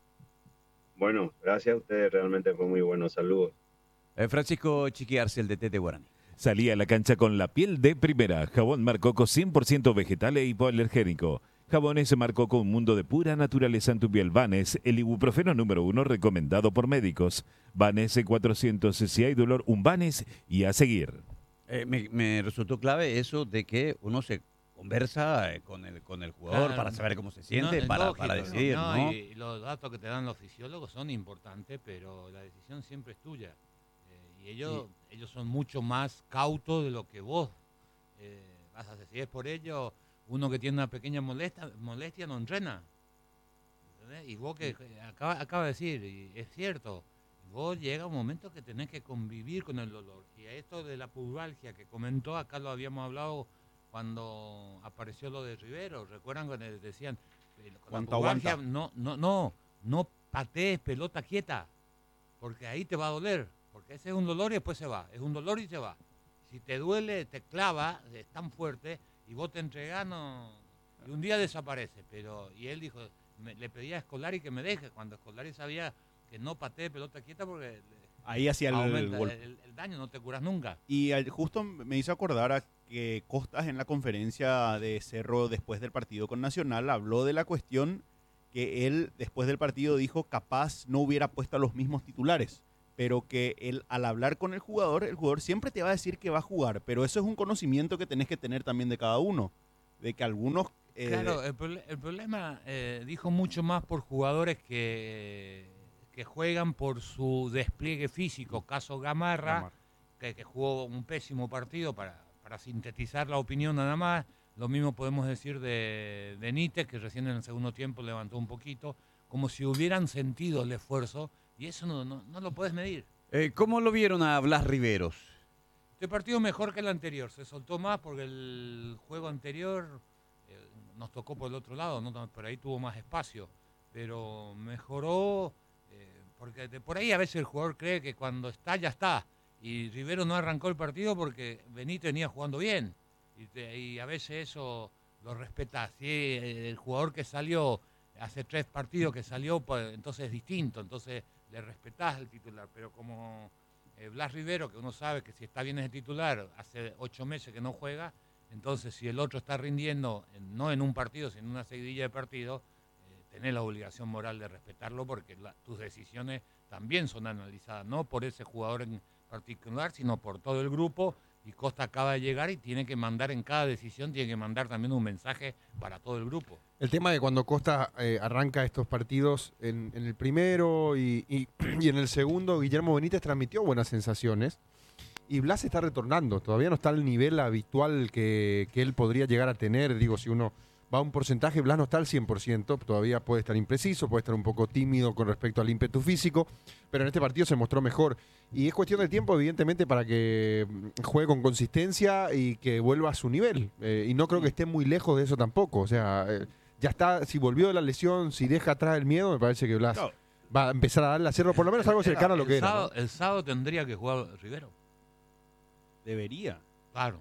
Bueno, gracias a ustedes, realmente fue muy bueno. Saludos.
Eh, Francisco Chiqui Arce, el D T de Guaraní.
Salí a la cancha con la piel de primera. Jabón Marcoco cien por ciento vegetal e hipoalergénico. Jabones Marcoco, un mundo de pura naturaleza en tu piel. Vanes, el ibuprofeno número uno recomendado por médicos. Vanes cuatrocientos, si hay dolor, un Vanes y a seguir.
Eh, me, me resultó clave eso de que uno se conversa eh, con el con el jugador
Claro.
para saber cómo se siente,
No,
para,
lógico,
para decidir,
no,
¿no?
Y, y los datos que te dan los fisiólogos son importantes, pero la decisión siempre es tuya. Eh, y ellos, ellos son mucho más cautos de lo que vos eh, vas a hacer. Si es por ello, uno que tiene una pequeña molestia, molestia no entrena. ¿Entendés? Y vos que acaba, acaba de decir, y es cierto, vos llega un momento que tenés que convivir con el dolor. Y a esto de la pubalgia que comentó, acá lo habíamos hablado cuando apareció lo de Rivero. ¿Recuerdan cuando decían, eh, con la
¿Cuánto
pubalgia,
aguanta?
no, no, no, no patees pelota quieta, porque ahí te va a doler, porque ese es un dolor y después se va, es un dolor y se va. Si te duele, te clava, es tan fuerte, y vos te entregás, no, y un día desaparece. Pero, y él dijo, me, le pedía a Scolari que me deje, cuando Scolari sabía que no patee pelota quieta porque
Ahí hacía el
aumenta
gol.
el, el daño, no te curas nunca.
Y al- justo me hizo acordar a que Costas en la conferencia de Cerro después del partido con Nacional habló de la cuestión que él después del partido dijo capaz no hubiera puesto a los mismos titulares, pero que él, al hablar con el jugador, el jugador siempre te va a decir que va a jugar, pero eso es un conocimiento que tenés que tener también de cada uno, de que algunos... eh,
Claro, el, prole- el problema eh, dijo mucho más por jugadores que, que juegan por su despliegue físico. Caso Gamarra,
Gamarra.
que, que jugó un pésimo partido, para, para sintetizar la opinión nada más. Lo mismo podemos decir de, de Nite, que recién en el segundo tiempo levantó un poquito, como si hubieran sentido el esfuerzo, y eso no, no, no lo puedes medir.
Eh, ¿Cómo lo vieron a Blas Riveros?
Este partido mejor que el anterior, se soltó más porque el juego anterior eh, nos tocó por el otro lado, ¿no? Por ahí tuvo más espacio, pero mejoró, eh, porque de por ahí a veces el jugador cree que cuando está, ya está, y Rivero no arrancó el partido porque Benítez venía jugando bien, y, te- y a veces eso lo respetás. Si el jugador que salió hace tres partidos que salió, pues entonces es distinto, entonces le respetás al titular, pero como eh, Blas Rivero, que uno sabe que si está bien es el titular, hace ocho meses que no juega, entonces si el otro está rindiendo, en- no en un partido, sino en una seguidilla de partidos, eh, tenés la obligación moral de respetarlo porque la- tus decisiones también son analizadas, no por ese jugador en particular, sino por todo el grupo, y Costa acaba de llegar y tiene que mandar en cada decisión, tiene que mandar también un mensaje para todo el grupo.
El tema de cuando Costa eh, arranca estos partidos en, en el primero y, y- y en el segundo, Guillermo Benítez transmitió buenas sensaciones y Blas está retornando. Todavía no está al nivel habitual que, que él podría llegar a tener. Digo, si uno va a un porcentaje, Blas no está al cien por ciento. Todavía puede estar impreciso, puede estar un poco tímido con respecto al ímpetu físico, pero en este partido se mostró mejor. Y es cuestión de tiempo, evidentemente, para que mm, juegue con consistencia y que vuelva a su nivel. Eh, y no creo que esté muy lejos de eso tampoco. O sea... eh, ya está, si volvió de la lesión, si deja atrás el miedo, me parece que Blas
Claro.
va a empezar a darle a Cerro por lo menos algo cercano a lo
el
que era.
sábado,
¿no?
el sábado tendría que jugar Rivero.
Debería.
Claro.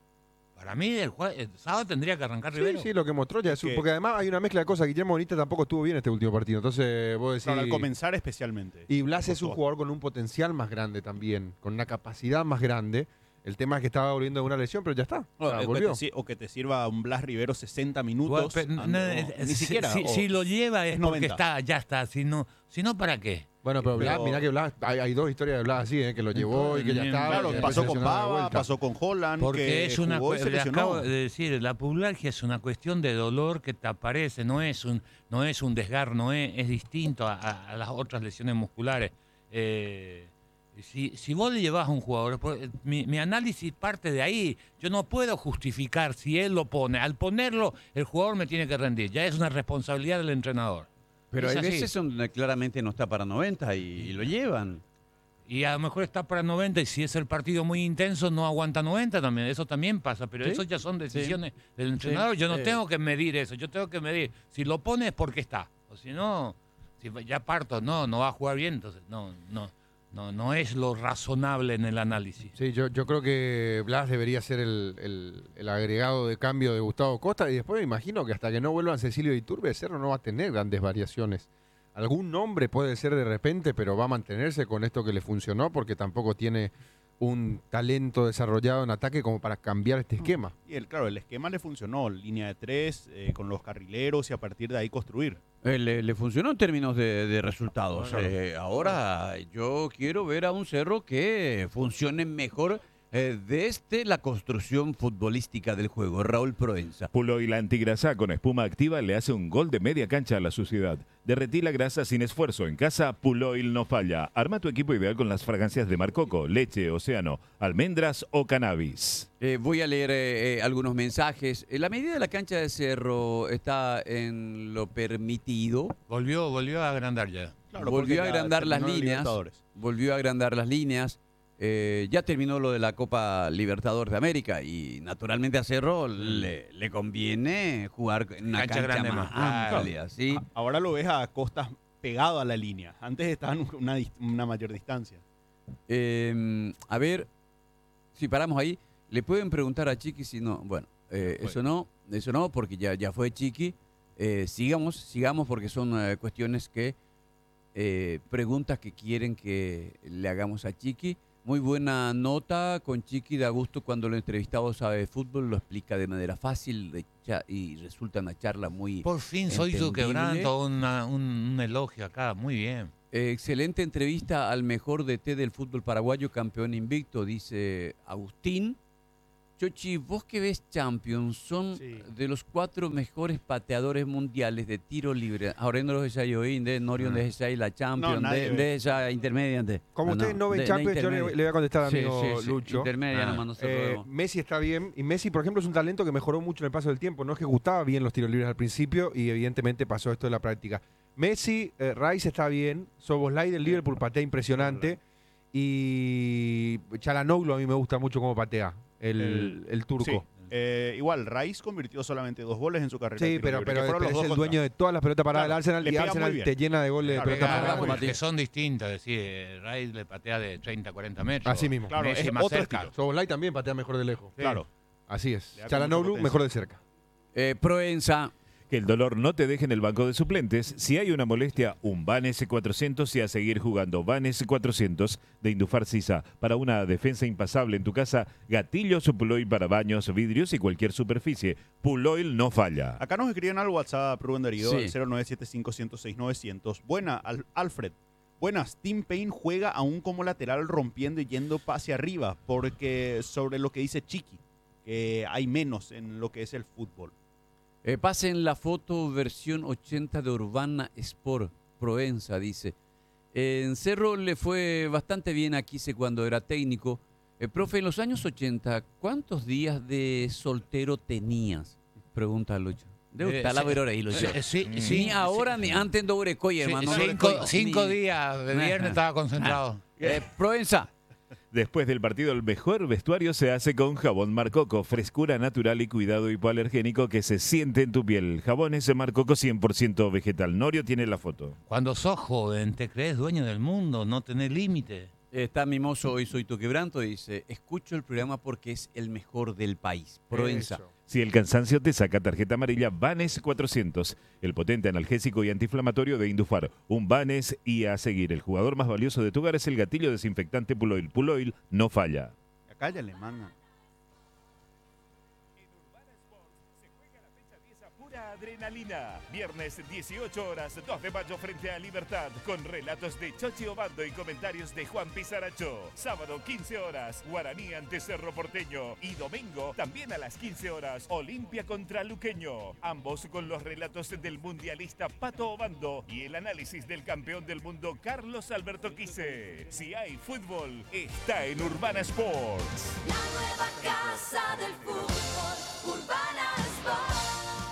Para mí el, jue- el sábado tendría que arrancar
Sí,
Rivero.
sí, lo que mostró ya es un-
Que-
porque además hay una mezcla de cosas. Guillermo Bonita tampoco estuvo bien este último partido. Entonces, vos decís.
Claro, al comenzar especialmente.
Y Blas es un
Costó.
jugador con un potencial más grande también, con una capacidad más grande. El tema es que estaba volviendo de una lesión, pero ya está. O sea,
O, que
volvió.
te, si- o que te sirva un Blas Rivero sesenta minutos.
Bueno, pero,
ah,
no,
no,
eh,
ni
si-
siquiera.
Si,
o-
si lo lleva es
es
porque
noventa.
está, ya está. Si no, si no, ¿para qué?
Bueno, pero, Blas,
pero-
mirá que Blas, hay, hay dos historias de Blas así, ¿eh? Que lo llevó y que ya
Claro,
estaba.
Claro,
y que
pasó
después
con
se lesionó de
Bava,
vuelta.
pasó con Holland.
Porque
que
es una
jugó y
cu-
se
le
lesionó.
acabo de decir, la pubalgia es una cuestión de dolor que te aparece, no es un, no es un desgarro, no es, es distinto a, a- a las otras lesiones musculares. Eh, si, si vos le llevas a un jugador, pues, mi, mi análisis parte de ahí. Yo no puedo justificar si él lo pone. Al ponerlo, el jugador me tiene que rendir. Ya es una responsabilidad del entrenador.
Pero
Es
hay
así.
veces donde claramente no está para noventa y, y lo llevan.
Y a lo mejor está para noventa y si es el partido muy intenso no aguanta noventa también. Eso también pasa, pero
Sí,
eso ya son decisiones del entrenador.
sí,
Yo no
eh.
tengo que medir eso, yo tengo que medir. Si lo pone es porque está. O si no, si ya parto, no, no va a jugar bien, entonces no, no, no, no es lo razonable en el análisis.
Sí, yo, yo creo que Blas debería ser el, el- el agregado de cambio de Gustavo Costa y después me imagino que hasta que no vuelvan Cecilio Iturbe, Cerro no va a tener grandes variaciones. Algún nombre puede ser de repente, pero va a mantenerse con esto que le funcionó porque tampoco tiene un talento desarrollado en ataque como para cambiar este esquema.
Y el, claro, el esquema le funcionó. Línea de tres, eh, con los carrileros y a partir de ahí construir.
Eh, le, le funcionó en términos de, de resultados.
Claro.
Eh, ahora yo quiero ver a un Cerro que funcione mejor eh, desde la construcción futbolística del juego. Raúl Proenza.
Puloil antigrasa con espuma activa le hace un gol de media cancha a la suciedad. Derretí la grasa sin esfuerzo. En casa, Puloil no falla. Arma tu equipo ideal con las fragancias de Marcoco, leche, océano, almendras o cannabis.
Eh, voy a leer eh, eh, algunos mensajes. Eh, la medida de la cancha de Cerro está en lo permitido.
Volvió, volvió a agrandar ya.
Claro, porque
Volvió a
ya
agrandar las
terminó el
líneas.
Libertadores.
Volvió a agrandar las líneas. Eh, ya terminó lo de la Copa Libertadores de América y naturalmente a Cerro le, le conviene jugar en una
Cancha
cancha,
grande
más
más, claro.
amplia, ¿sí?
A- Ahora lo ves a Costas pegado a la línea. Antes estaban una, dis- una mayor distancia.
Eh, a ver, si paramos ahí, le pueden preguntar a Chiqui si no. Bueno, eh,
Fue.
eso no, eso no, porque ya, ya fue Chiqui. Eh, sigamos, sigamos porque son eh, cuestiones que, eh, preguntas que quieren que le hagamos a Chiqui. Muy buena nota con Chiqui, da gusto cuando lo entrevistado sabe de fútbol, lo explica de manera fácil de cha- y resulta una charla muy...
Por fin soy su
Entendible.
quebranto, una- un, un elogio acá, muy bien.
Eh, excelente entrevista al mejor D T del fútbol paraguayo, campeón invicto, dice Agustín. Chochi, vos que ves Champions, son
Sí.
de los cuatro mejores pateadores mundiales de tiro libre. Ahora no los hay oído, de Norion de esa la Champions,
nadie
de,
ve.
de esa intermedia. de-
Como
ah,
ustedes no ven
de- de
Champions, yo le,
intermedia.
le voy a contestar a
Sí,
amigo
sí, sí,
Lucho.
intermedia
Ah.
nomás nosotros
Eh,
vemos.
Messi está bien, y Messi, por ejemplo, es un talento que mejoró mucho en el paso del tiempo. No ejecutaba bien los tiros libres al principio y evidentemente pasó esto de la práctica. Messi, eh, Rice está bien, Soboslai del Liverpool patea impresionante y Çalhanoğlu a mí me gusta mucho cómo patea, el,
El-
el turco.
Sí. Eh, igual, Rice convirtió solamente dos goles en su carrera. de
Sí,
tiro
pero,
libre,
pero,
que fueron
pero
los
es
dos
el
contra-
dueño de todas las pelotas paradas
Claro,
del Arsenal
le
y
pega muy
Arsenal
bien.
te llena de goles
Claro,
de
le
pelotas
pega
paradas.
muy bien.
que son distintas, es decir, eh, Rice le patea de treinta a cuarenta metros.
Así mismo.
Claro,
Messi
es
más
otro
cerca.
estilo.
Soboslai también patea mejor de lejos.
Claro.
Así es.
Le da con mucha
Çalhanoğlu
potencia.
mejor de cerca.
Eh, Proenza,
Que el dolor no te deje en el banco de suplentes. Si hay una molestia, un Vanes cuatrocientos y a seguir jugando. Vanes cuatrocientos de Indufar Sisa. Para una defensa impasable en tu casa, gatillos Puloil para baños, vidrios y cualquier superficie. Puloil no falla.
Acá nos escriben al WhatsApp, Rubén Darío,
Sí.
al cero nueve siete cinco, uno cero seis, nueve cero cero. Buena, Al- Alfred. Buenas, Tim Payne juega aún como lateral rompiendo y yendo hacia arriba, porque sobre lo que dice Chiqui, que hay menos en lo que es el fútbol.
eh, pasen la foto versión ochenta de Urbana Sport, Proenza, dice. Eh, en Cerro le fue bastante bien a Quise cuando era técnico. Eh, profe, en los años ochenta, ¿cuántos días de soltero tenías? Pregunta Lucho. De
Eh,
estar la
sí,
ver ahora ahí, Lucho.
Eh, sí,
Mm.
sí,
Ni ahora
sí.
ni antes de Urecoy,
Sí,
hermano.
cinco, cinco días de viernes estaba concentrado.
Eh, Proenza.
Después del partido, el mejor vestuario se hace con jabón Marcoco. Frescura natural y cuidado hipoalergénico que se siente en tu piel. Jabones Marcoco cien por ciento vegetal. Norio tiene la foto.
Cuando sos joven, te crees dueño del mundo, no tenés límite.
Está mimoso, hoy soy tu quebranto, dice, escucho el programa porque es el mejor del país. Proenza.
Eso.
Si el cansancio te saca tarjeta amarilla, Vanes cuatrocientos. El potente analgésico y antiinflamatorio de Indufar. Un Vanes y a seguir. El jugador más valioso de tu hogar es el gatillo desinfectante Puloil. Puloil no falla.
Acá ya le mandan.
Pura adrenalina. Viernes dieciocho horas, dos de mayo frente a Libertad, con relatos de Chochi Obando y comentarios de Juan Pizaracho. Sábado quince horas, Guaraní ante Cerro Porteño. Y domingo, también a las quince horas, Olimpia contra Luqueño. Ambos con los relatos del mundialista Pato Obando y el análisis del campeón del mundo Carlos Alberto Quise. Si hay fútbol, está en Urbana Sports.
La nueva casa del fútbol, Urbana Sport.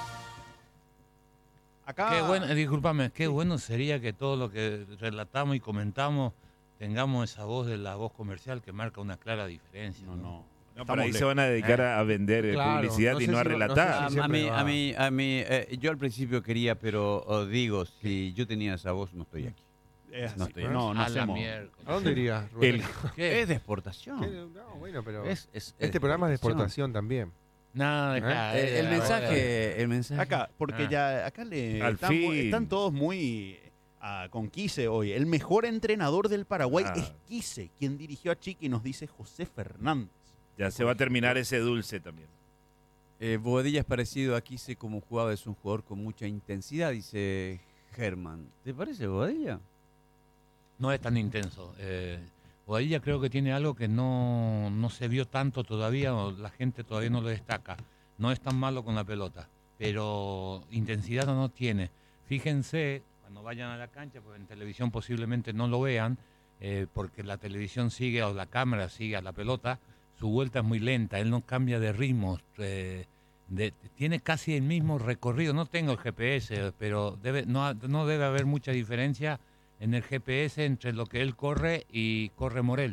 Acá,
Qué bueno, eh, discúlpame, qué bueno sería que todo lo que relatamos y comentamos tengamos esa voz de la voz comercial que marca una clara diferencia.
No, no.
No,
Estamos
por ahí
lejos.
se van a dedicar a, a vender eh,
Claro,
publicidad
no
y
sé
no a
si- no sé
relatar.
A,
si-
a
siempre
mí,
va.
a mí, a mí, eh, yo al principio quería, pero oh, digo, si yo tenía esa voz, no estoy aquí.
Es
No
así.
estoy-
no, no
a la
hacemos.
miércoles.
¿A dónde irías, Rubén?
El-
¿Qué?
Es de exportación.
¿Qué? No, bueno, pero
Es- es-
este
es
programa es de
exportación.
exportación también.
No, dejá,
Eh,
eh,
el
eh,
mensaje, el mensaje.
Acá, porque
Ah.
ya acá le
Al
están, muy-
fin.
están todos muy ah, con Quise hoy. El mejor entrenador del Paraguay
Ah.
es Quise, quien dirigió a Chiqui, nos dice José Fernández.
Ya se va a terminar ese dulce también.
Eh, Bobadilla es parecido a Quise como jugaba, es un jugador con mucha intensidad, dice Germán. ¿Te parece Bobadilla?
No es tan intenso. Eh, Bobadilla creo que tiene algo que no, no se vio tanto todavía, o la gente todavía no lo destaca. No es tan malo con la pelota, pero intensidad no tiene. Fíjense, cuando vayan a la cancha, pues en televisión posiblemente no lo vean, eh, porque la televisión sigue, o la cámara sigue a la pelota, su vuelta es muy lenta, él no cambia de ritmo, eh, de- tiene casi el mismo recorrido. No tengo el G P S, pero debe, no, no debe haber mucha diferencia en el G P S entre lo que él corre y corre Morel.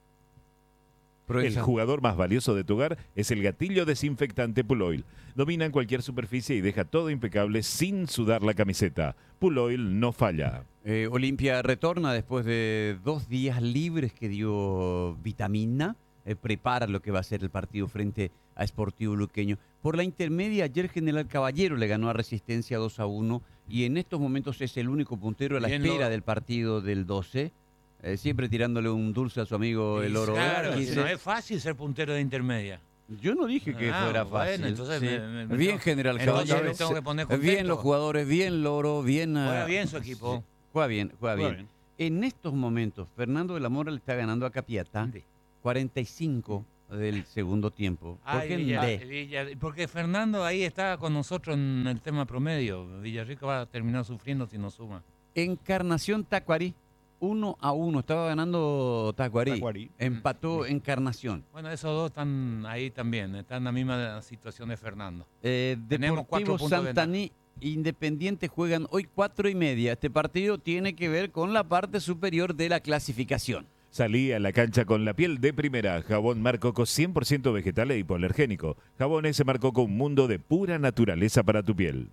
El
Proenza.
jugador más valioso de tu hogar es el gatillo desinfectante Puloil. Domina en cualquier superficie y deja todo impecable sin sudar la camiseta. Puloil no falla.
Eh, Olimpia retorna después de dos días libres que dio vitamina. Eh, prepara lo que va a ser el partido frente a Sportivo Luqueño. Por la intermedia, ayer General Caballero le ganó a Resistencia dos a uno y en estos momentos es el único puntero a la
Bien,
espera
lo-
del partido del doce. Eh, siempre tirándole un dulce a su amigo el Oro.
Claro,
Verde.
si
Dice,
no es fácil ser puntero de intermedia.
yo no dije que
Ah,
fuera
bueno,
fácil.
entonces
Sí.
me- me- me
bien
tengo-
General
entonces
Caballero.
me tengo que poner
Bien
contento.
los jugadores, bien Loro, bien...
Juega
ah,
bien su equipo.
Juega bien, juega
Juega
bien.
bien.
En estos momentos, Fernando de la Mora le está ganando a Capiatá
Ande.
cuarenta y cinco del segundo tiempo. ¿Por
Ay,
qué
Villa-
de?
Villa- porque Fernando ahí está con nosotros en el tema promedio. Villarrica va a terminar sufriendo si no suma.
Encarnación Tacuarí, uno a uno. Estaba ganando Tacuarí.
Tacuarí.
Empató Encarnación.
Bueno, esos dos están ahí también, están en la misma situación de Fernando.
Eh,
Tenemos cuatro
Deportivo
puntos de
Santaní, Independiente juegan hoy cuatro y media. Este partido tiene que ver con la parte superior de la clasificación.
Salí a la cancha con la piel de primera. Jabón Marcoco cien por ciento vegetal e hipoalergénico. Jabón ese Marcoco, un mundo de pura naturaleza para tu piel.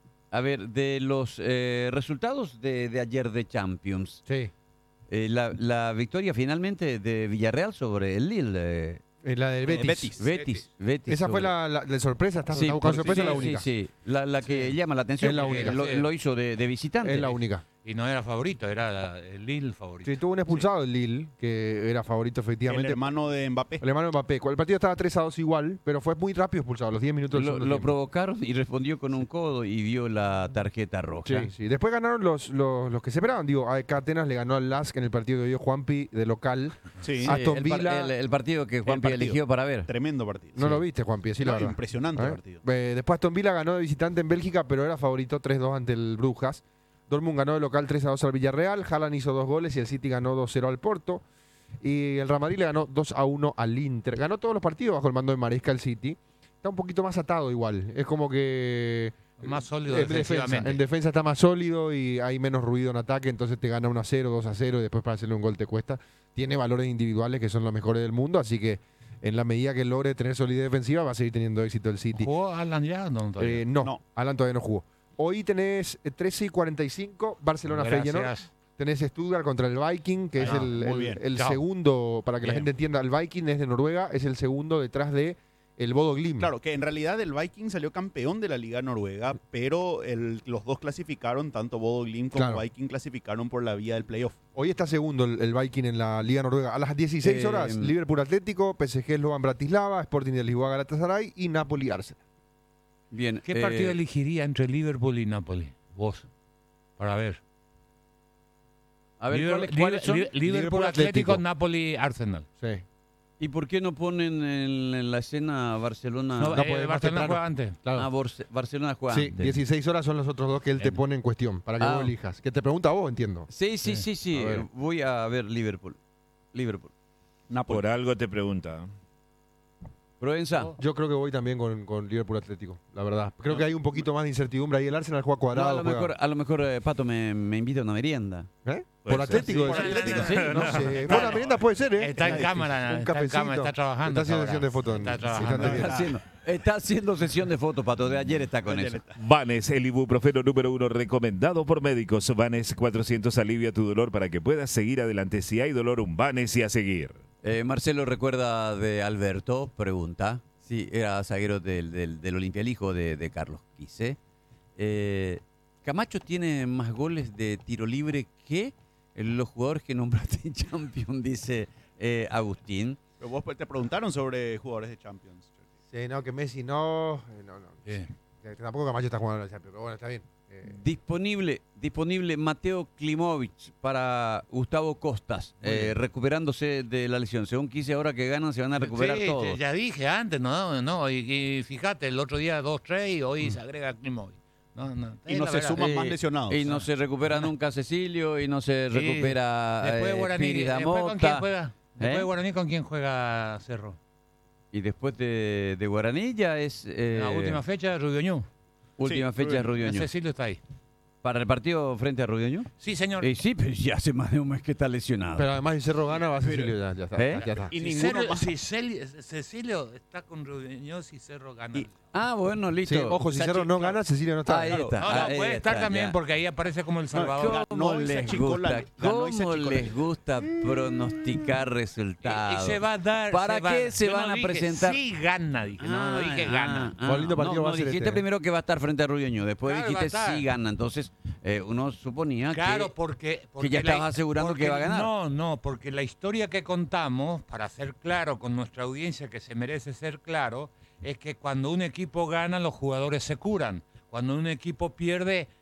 A ver, de los eh, resultados de, de ayer de Champions,
Sí.
eh, la, la victoria finalmente de Villarreal sobre el Lille. eh,
Eh, la del Betis.
Betis.
Betis, Betis.
Esa fue
sobre-
la, la de sorpresa. ¿Estás
Sí,
está buscando
porque-
sorpresa?
sí,
la única.
Sí, sí, la, la que llama la atención.
Es la
porque
única.
Lo,
Sí.
lo hizo de, de visitante.
Es la única.
Y no era favorito, era la- el Lille favorito.
Sí, tuvo un expulsado el Lille, que era favorito
El
efectivamente.
hermano de Mbappé.
El hermano de Mbappé. El partido estaba tres a dos igual, pero fue muy rápido expulsado, a los diez minutos del
Lo,
segundo
lo
tiempo.
provocaron y respondió con un codo y vio la tarjeta roja.
Sí, sí. Después ganaron los, los, los que se esperaban. Digo, A E K Atenas le ganó al L A S K en el partido que dio Juanpi de local.
Sí,
Sí,
Aston
el, par-
Villa-
el- el partido que Juanpi
partido.
eligió para ver.
tremendo partido.
No lo viste, Juanpi, sí, la
No,
verdad.
impresionante
¿Eh?
partido.
Eh, después Aston Villa ganó de visitante en Bélgica, pero era favorito tres dos ante el Brujas. Dortmund ganó de local tres a dos al Villarreal. Haaland hizo dos goles y el City ganó dos cero al Porto. Y el Real Madrid le ganó dos a uno al Inter. Ganó todos los partidos bajo el mando de Maresca el City. Está un poquito más atado igual. Es como que...
Más sólido
en defensa,
defensivamente.
en defensa está más sólido y hay menos ruido en ataque, entonces te gana uno a cero, dos a cero y después para hacerle un gol te cuesta. Tiene valores individuales que son los mejores del mundo, así que en la medida que logre tener solidez defensiva va a seguir teniendo éxito el City.
¿Jugó Alan ya? No, todavía.
Eh, no,
No.
Alan todavía no jugó. Hoy tenés eh, trece y cuarenta y cinco, Barcelona Feyenoord.
Gracias.
Tenés Stuttgart contra el Viking, que
Ahí
es
va,
el,
muy
el-
bien.
el
Chao.
segundo, para que la
Bien.
gente entienda, el Viking es de Noruega, es el segundo detrás de el Bodo Glimt.
Claro, que en realidad el Viking salió campeón de la Liga Noruega, pero el- los dos clasificaron, tanto Bodo Glimt como
Claro.
Viking clasificaron por la vía del playoff.
Hoy está segundo el, el Viking en la Liga Noruega. A las dieciséis
Eh,
horas, Liverpool Atlético, P S G Slovan Bratislava, Sporting de Lisboa Galatasaray y Napoli Arsenal.
Bien.
¿Qué
eh,
partido elegiría entre Liverpool y Napoli? Vos, para ver.
A ver,
Liber-
¿cuáles, cuáles son?
Liber- Liverpool,
Liverpool
Atlético,
Atlético.
Napoli, Arsenal.
Sí.
¿Y por qué no ponen en, en la escena Barcelona?
No,
no
eh,
puede, más
Barcelona
temprano.
juega antes.
Claro.
Ah, Borse- Barcelona juega
Sí,
antes.
dieciséis horas son los otros dos que él te
Bien.
pone en cuestión, para que
Ah.
vos elijas. Que te pregunta a vos, entiendo.
Sí, sí, sí, sí.
A ver.
Voy a ver Liverpool. Liverpool.
Por algo te pregunta.
Provenza.
Oh.
Yo creo que voy también con, con Liverpool Atlético, la verdad. Creo que hay un poquito más de incertidumbre ahí. El Arsenal juega
No,
cuadrado.
a lo
juega-
mejor, a lo mejor eh, Pato me, me invita a una merienda.
¿Eh?
Puede
Por
ser.
Atlético.
Sí, por
decís.
Atlético.
Sí,
No sé. Bueno, la merienda puede ser, ¿eh?
Está en
Un
cámara, está en
cafecito.
cámara, está trabajando.
Está haciendo
ahora.
sesión de fotos.
Está
Sí,
trabajando.
está
Está haciendo, está haciendo sesión de fotos, Pato. De ayer está con
Ayer
eso.
está.
Vanes, el ibuprofeno número uno recomendado por médicos. Vanes cuatrocientos alivia tu dolor para que puedas seguir adelante. Si hay dolor, un Vanes y a seguir.
Eh, Marcelo recuerda de Alberto, pregunta. Sí, era zaguero del, del, del Olimpia, el hijo de, de Carlos Quise. Eh, Camacho tiene más goles de tiro libre que los jugadores que nombraste en Champions, dice eh, Agustín.
Pero vos te preguntaron sobre jugadores de Champions.
Sí, no, que Messi no. eh, no, no.
Sí.
Que Tampoco Camacho está jugando en la Champions, pero bueno, está bien. Eh,
Disponible, disponible Mateo Klimovic para Gustavo Costas,
Muy
eh,
bien.
recuperándose de la lesión. Según Quise, ahora que ganan, se van a recuperar
Sí,
todos.
ya dije antes, no, no, y, y fíjate, el otro día dos tres y hoy se agrega Klimovic. No, no,
Y
es
no
la
se
verdad.
suman
Eh,
más lesionados.
Y no se recupera nunca Cecilio y no se
Sí.
recupera
Después de
eh,
Guaraní,
Piris da
después ¿con quién
Mota.
juega? Después
¿Eh?
de Guaraní, ¿con quién juega Cerro?
Y después de, de Guaraní ya es eh,
La última fecha, Rubioñú.
última
Sí,
fecha de
Rubio.
Rubioño.
Cecilio está ahí.
¿Para el partido frente a Rubioño?
Sí, señor.
Eh, sí, pero ya hace más de un mes que está lesionado.
pero además, si Cerro gana, va a Cecilio. Ya, ya está.
¿Eh?
Ya está.
Y
Si
ninguno
Celio-
más.
si Celio- Cecilio está con Rubioño, si Cerro gana.
Y-
ah, bueno, listo.
Sí, ojo, si
Sachi-
Cerro no gana, Cecilio no está.
Ahí
claro.
está.
No, no,
ahí
puede estar
está,
también
ya.
porque ahí aparece como el Salvador.
¿Cómo
Ganó y se
les
achicó
gusta,
la- ganó y se
cómo
achicó la-
les gusta pronosticar
Y, y
resultados?
se va a dar.
¿Para
se va-
qué se
yo
van
no
a
dije,
presentar?
Sí, gana, dije. No, no dije
Ah,
gana.
ah,
Cuán lindo partido
no,
va a
no,
ser
dijiste
este, ¿eh?
primero que va a estar frente a Rubioño, después
Claro,
dijiste
va a estar.
sí gana. Entonces, eh, uno suponía
Claro,
que
porque, porque
ya
la-
estabas asegurando que
porque-
va a ganar.
No, no, porque la historia que contamos, para ser claro con nuestra audiencia que se merece ser claro, es que cuando un equipo gana, los jugadores se curan. Cuando un equipo pierde,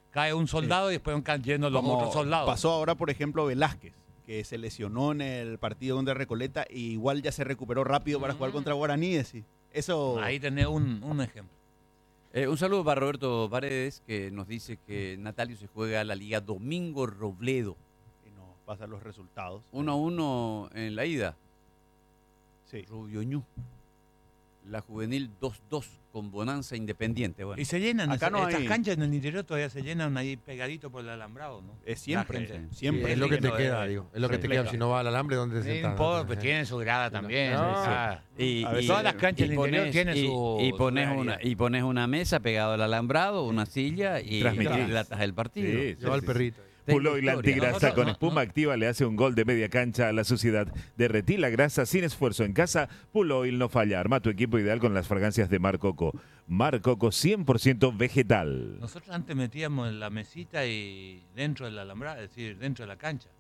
cae un soldado y después van cayendo los
Como
otros soldados.
pasó ahora, por ejemplo, Velázquez, que se lesionó en el partido contra Recoleta y igual ya se recuperó rápido para jugar contra Guaraní. Sí. Eso
Ahí tenés un, un ejemplo.
Eh, un saludo para Roberto Paredes, que nos dice que Natalio se juega la Liga Domingo Robledo.
y nos pasan los resultados.
uno a uno en la ida.
Sí.
Rubio Ñu. La juvenil dos dos con Bonanza Independiente. Bueno,
Y se llenan,
Acá
esa-
no
estas
hay-
canchas en el interior todavía se llenan ahí pegadito por el alambrado, ¿no?
Es siempre,
La gente.
siempre.
es lo que te
no,
queda,
eh,
digo. Es lo que
sí.
te queda si no vas al alambre, ¿dónde te
No
sentás?
importa, pues tienen su grada también.
No.
ah.
y,
A
y-
veces-
Todas las canchas
y
del interior
pones-
tienen
y-
su-
y
su
pones
área.
una y pones una mesa pegada al alambrado, una silla y
Transmitís.
relatas el partido.
Sí, sí,
Lleva al
sí.
perrito.
Tengo
Pulo y la
historia.
antigrasa
Nosotros
con
no,
espuma
no.
activa le hace un gol de media cancha a la Sociedad. Derretí la grasa sin esfuerzo en casa. Pulo Oil no falla. Arma tu equipo ideal con las fragancias de Mar Coco. Mar Coco cien por ciento vegetal.
Nosotros antes metíamos en la mesita y dentro del alambrado, es decir, dentro de la cancha.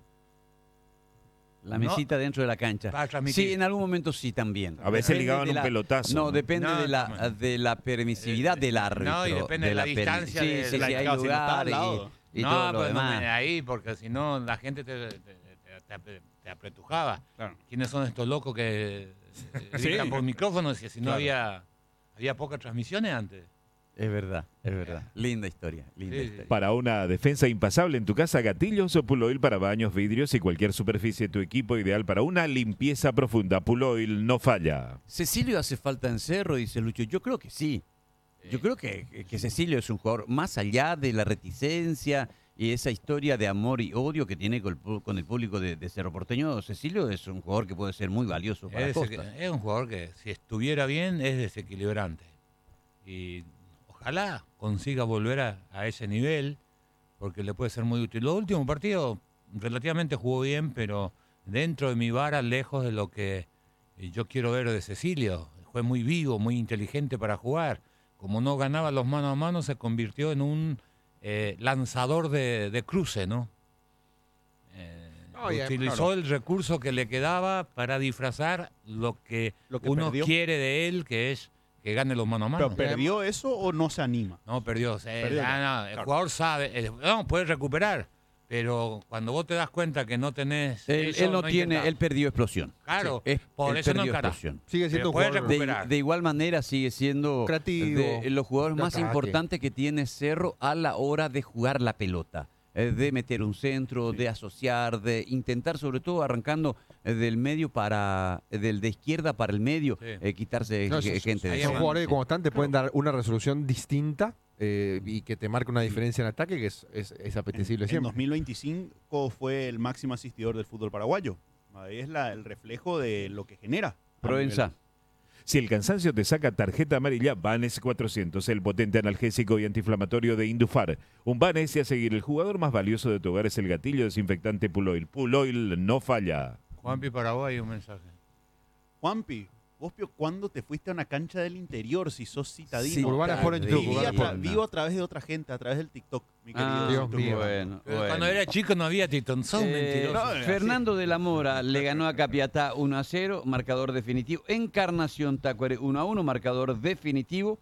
La
No.
mesita dentro de la cancha.
Para transmitir.
Sí, en algún momento sí también.
A veces
Depende
ligaban
de
un
la-
pelotazo.
No,
¿no?
depende
No,
de, la,
no.
de la permisividad
Eh,
del árbitro.
no, y depende de la
per-
distancia
Sí,
de-
sí,
de la-
sí, hay
claro, si no está al
lugar
lado.
y, y
no,
todo lo
pues no
demás.
me- ahí, porque si no la gente te, te, te- te apre- te apretujaba.
Claro.
¿Quiénes son estos locos que eh,
Sí.
gritan por micrófonos? Y si no
Claro.
había, había pocas transmisiones antes.
Es verdad, es verdad. Linda historia, linda
Sí, sí.
historia.
Para una defensa impasable en tu casa, gatillos o Puloil para baños, vidrios y cualquier superficie, tu equipo ideal para una limpieza profunda. Puloil no falla.
Cecilio hace falta en Cerro, dice Lucho. Yo creo que sí. Yo creo que, que Cecilio es un jugador más allá de la reticencia y esa historia de amor y odio que tiene con el, pu- con el público de, de Cerro Porteño. Cecilio es un jugador que puede ser muy valioso para
Es,
Costa.
es un jugador que si estuviera bien es desequilibrante. Y ojalá consiga volver a, a ese nivel, porque le puede ser muy útil. Los últimos partidos relativamente jugó bien, pero dentro de mi vara, lejos de lo que eh, yo quiero ver de Cecilio. Fue muy vivo, muy inteligente para jugar. Como no ganaba los mano a mano, se convirtió en un eh, lanzador de, de cruce, ¿no? Eh,
No, y,
utilizó
claro.
el recurso que le quedaba para disfrazar lo que,
Lo que
uno
perdió.
quiere de él, que es que gane los mano a mano.
¿Pero perdió eso o no se anima?
No, perdió. o sea,
Perdió
ya,
ya,
no, el
claro.
jugador sabe, el- no, puede recuperar, pero cuando vos te das cuenta que no tenés...
Él,
eso,
él no tiene,
intentás.
él perdió explosión.
Claro,
Es-
por
él
eso no
perdió
encará.
explosión.
Sigue siendo
Pero
un
puede
jugador
recuperar.
De, de igual manera sigue siendo
Creativo,
de los jugadores
de
más
ataque.
importantes que tiene Cerro a la hora de jugar la pelota, eh, de meter un centro, de asociar, de intentar sobre todo arrancando eh, del medio para, eh, del de izquierda para el medio,
Sí.
eh, quitarse
No,
ge-
esos-
gente de
ahí
Son
encima.
jugadores que cuando están te pueden dar una resolución distinta eh, y que te marca una diferencia en ataque que es, es, es apetecible
En
siempre.
dos mil veinticinco fue el máximo asistidor del fútbol paraguayo. Ahí es la- el reflejo de lo que genera.
Provenza.
Si el cansancio te saca tarjeta amarilla, Vanes cuatrocientos, el potente analgésico y antiinflamatorio de Indufar. Un Vanes y a seguir, el jugador más valioso de tu hogar es el gatillo desinfectante Puloil. Puloil no falla.
Juanpi Paraguay, un mensaje.
Juanpi, vos, Pio, ¿cuándo te fuiste a una cancha del interior si sos citadino?
Sí,
Urbanas por en YouTube,
Viví
Urbanas
a
por-
tra- vivo a través de otra gente, a través del TikTok, mi querido.
Ah,
Dios
Tucumán.
mío.
bueno,
Pero
bueno.
Cuando era chico no había Titón, son
Eh,
mentirosos.
no,
Fernando de la Mora le ganó a Capiatá uno a cero, marcador definitivo. Encarnación Tacuare uno a uno, marcador definitivo.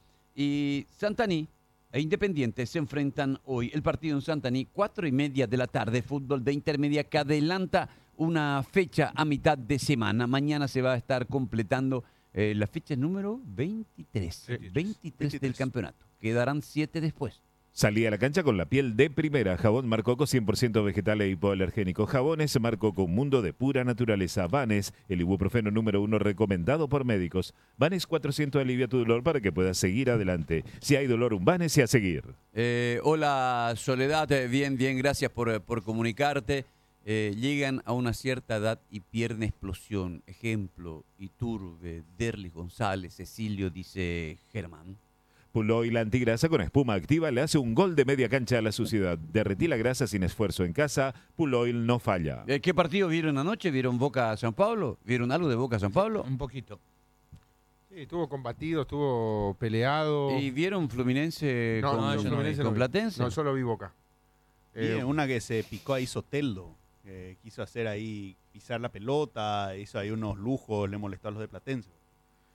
Y Santaní e Independiente se enfrentan hoy. El partido en Santaní, cuatro y media de la tarde. Fútbol de intermedia que adelanta una fecha a mitad de semana. Mañana se va a estar completando eh, la fecha número veintitrés. veintitrés, del
veintitrés.
campeonato. Quedarán siete después.
Salí a la cancha con la piel de primera. Jabón Mar Coco cien por ciento vegetal e hipoalergénico. Jabones Mar Coco, un mundo de pura naturaleza. Vanes, el ibuprofeno número uno recomendado por médicos. Vanes cuatrocientos alivia tu dolor para que puedas seguir adelante. Si hay dolor, un Vanes y a seguir.
Eh, hola Soledad, eh, bien, bien, gracias por, eh, por comunicarte. Eh, llegan a una cierta edad y pierden explosión. Ejemplo, Iturbe, Derlis González, Cecilio, dice Germán.
Puloil la antigrasa con espuma activa le hace un gol de media cancha a la suciedad. Derretí la grasa sin esfuerzo en casa. Puloil no falla.
Eh, ¿Qué partido vieron anoche? ¿Vieron Boca San Pablo? ¿Vieron algo de Boca San Pablo?
Un poquito.
Sí, estuvo combatido, estuvo peleado.
¿Y vieron Fluminense
No,
con,
no,
yo no
Fluminense
con
no vi.
Platense?
No, solo vi Boca.
Y
Eh,
una que se picó ahí Soteldo, que quiso hacer ahí, pisar la pelota, hizo ahí unos lujos, le molestó a los de Platense.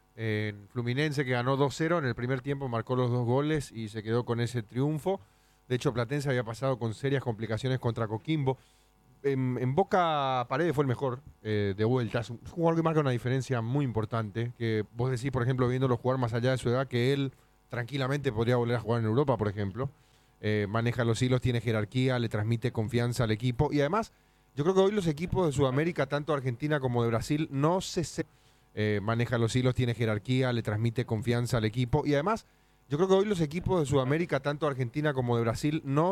en Fluminense que ganó dos cero, en el primer tiempo marcó los dos goles y se quedó con ese triunfo. De hecho, Platense había pasado con serias complicaciones contra Coquimbo. En, en Boca, Paredes fue el mejor eh, de vuelta. Es un jugador que marca una diferencia muy importante. Que vos decís, por ejemplo, viéndolo jugar más allá de su edad, que él tranquilamente podría volver a jugar en Europa, por ejemplo. Eh, maneja los hilos, tiene jerarquía, le transmite confianza al equipo. Y además, yo creo que hoy los equipos de Sudamérica, tanto Argentina como de Brasil, no se... se eh, maneja los hilos, tiene jerarquía, le transmite confianza al equipo. Y además, yo creo que hoy los equipos de Sudamérica, tanto Argentina como de Brasil, no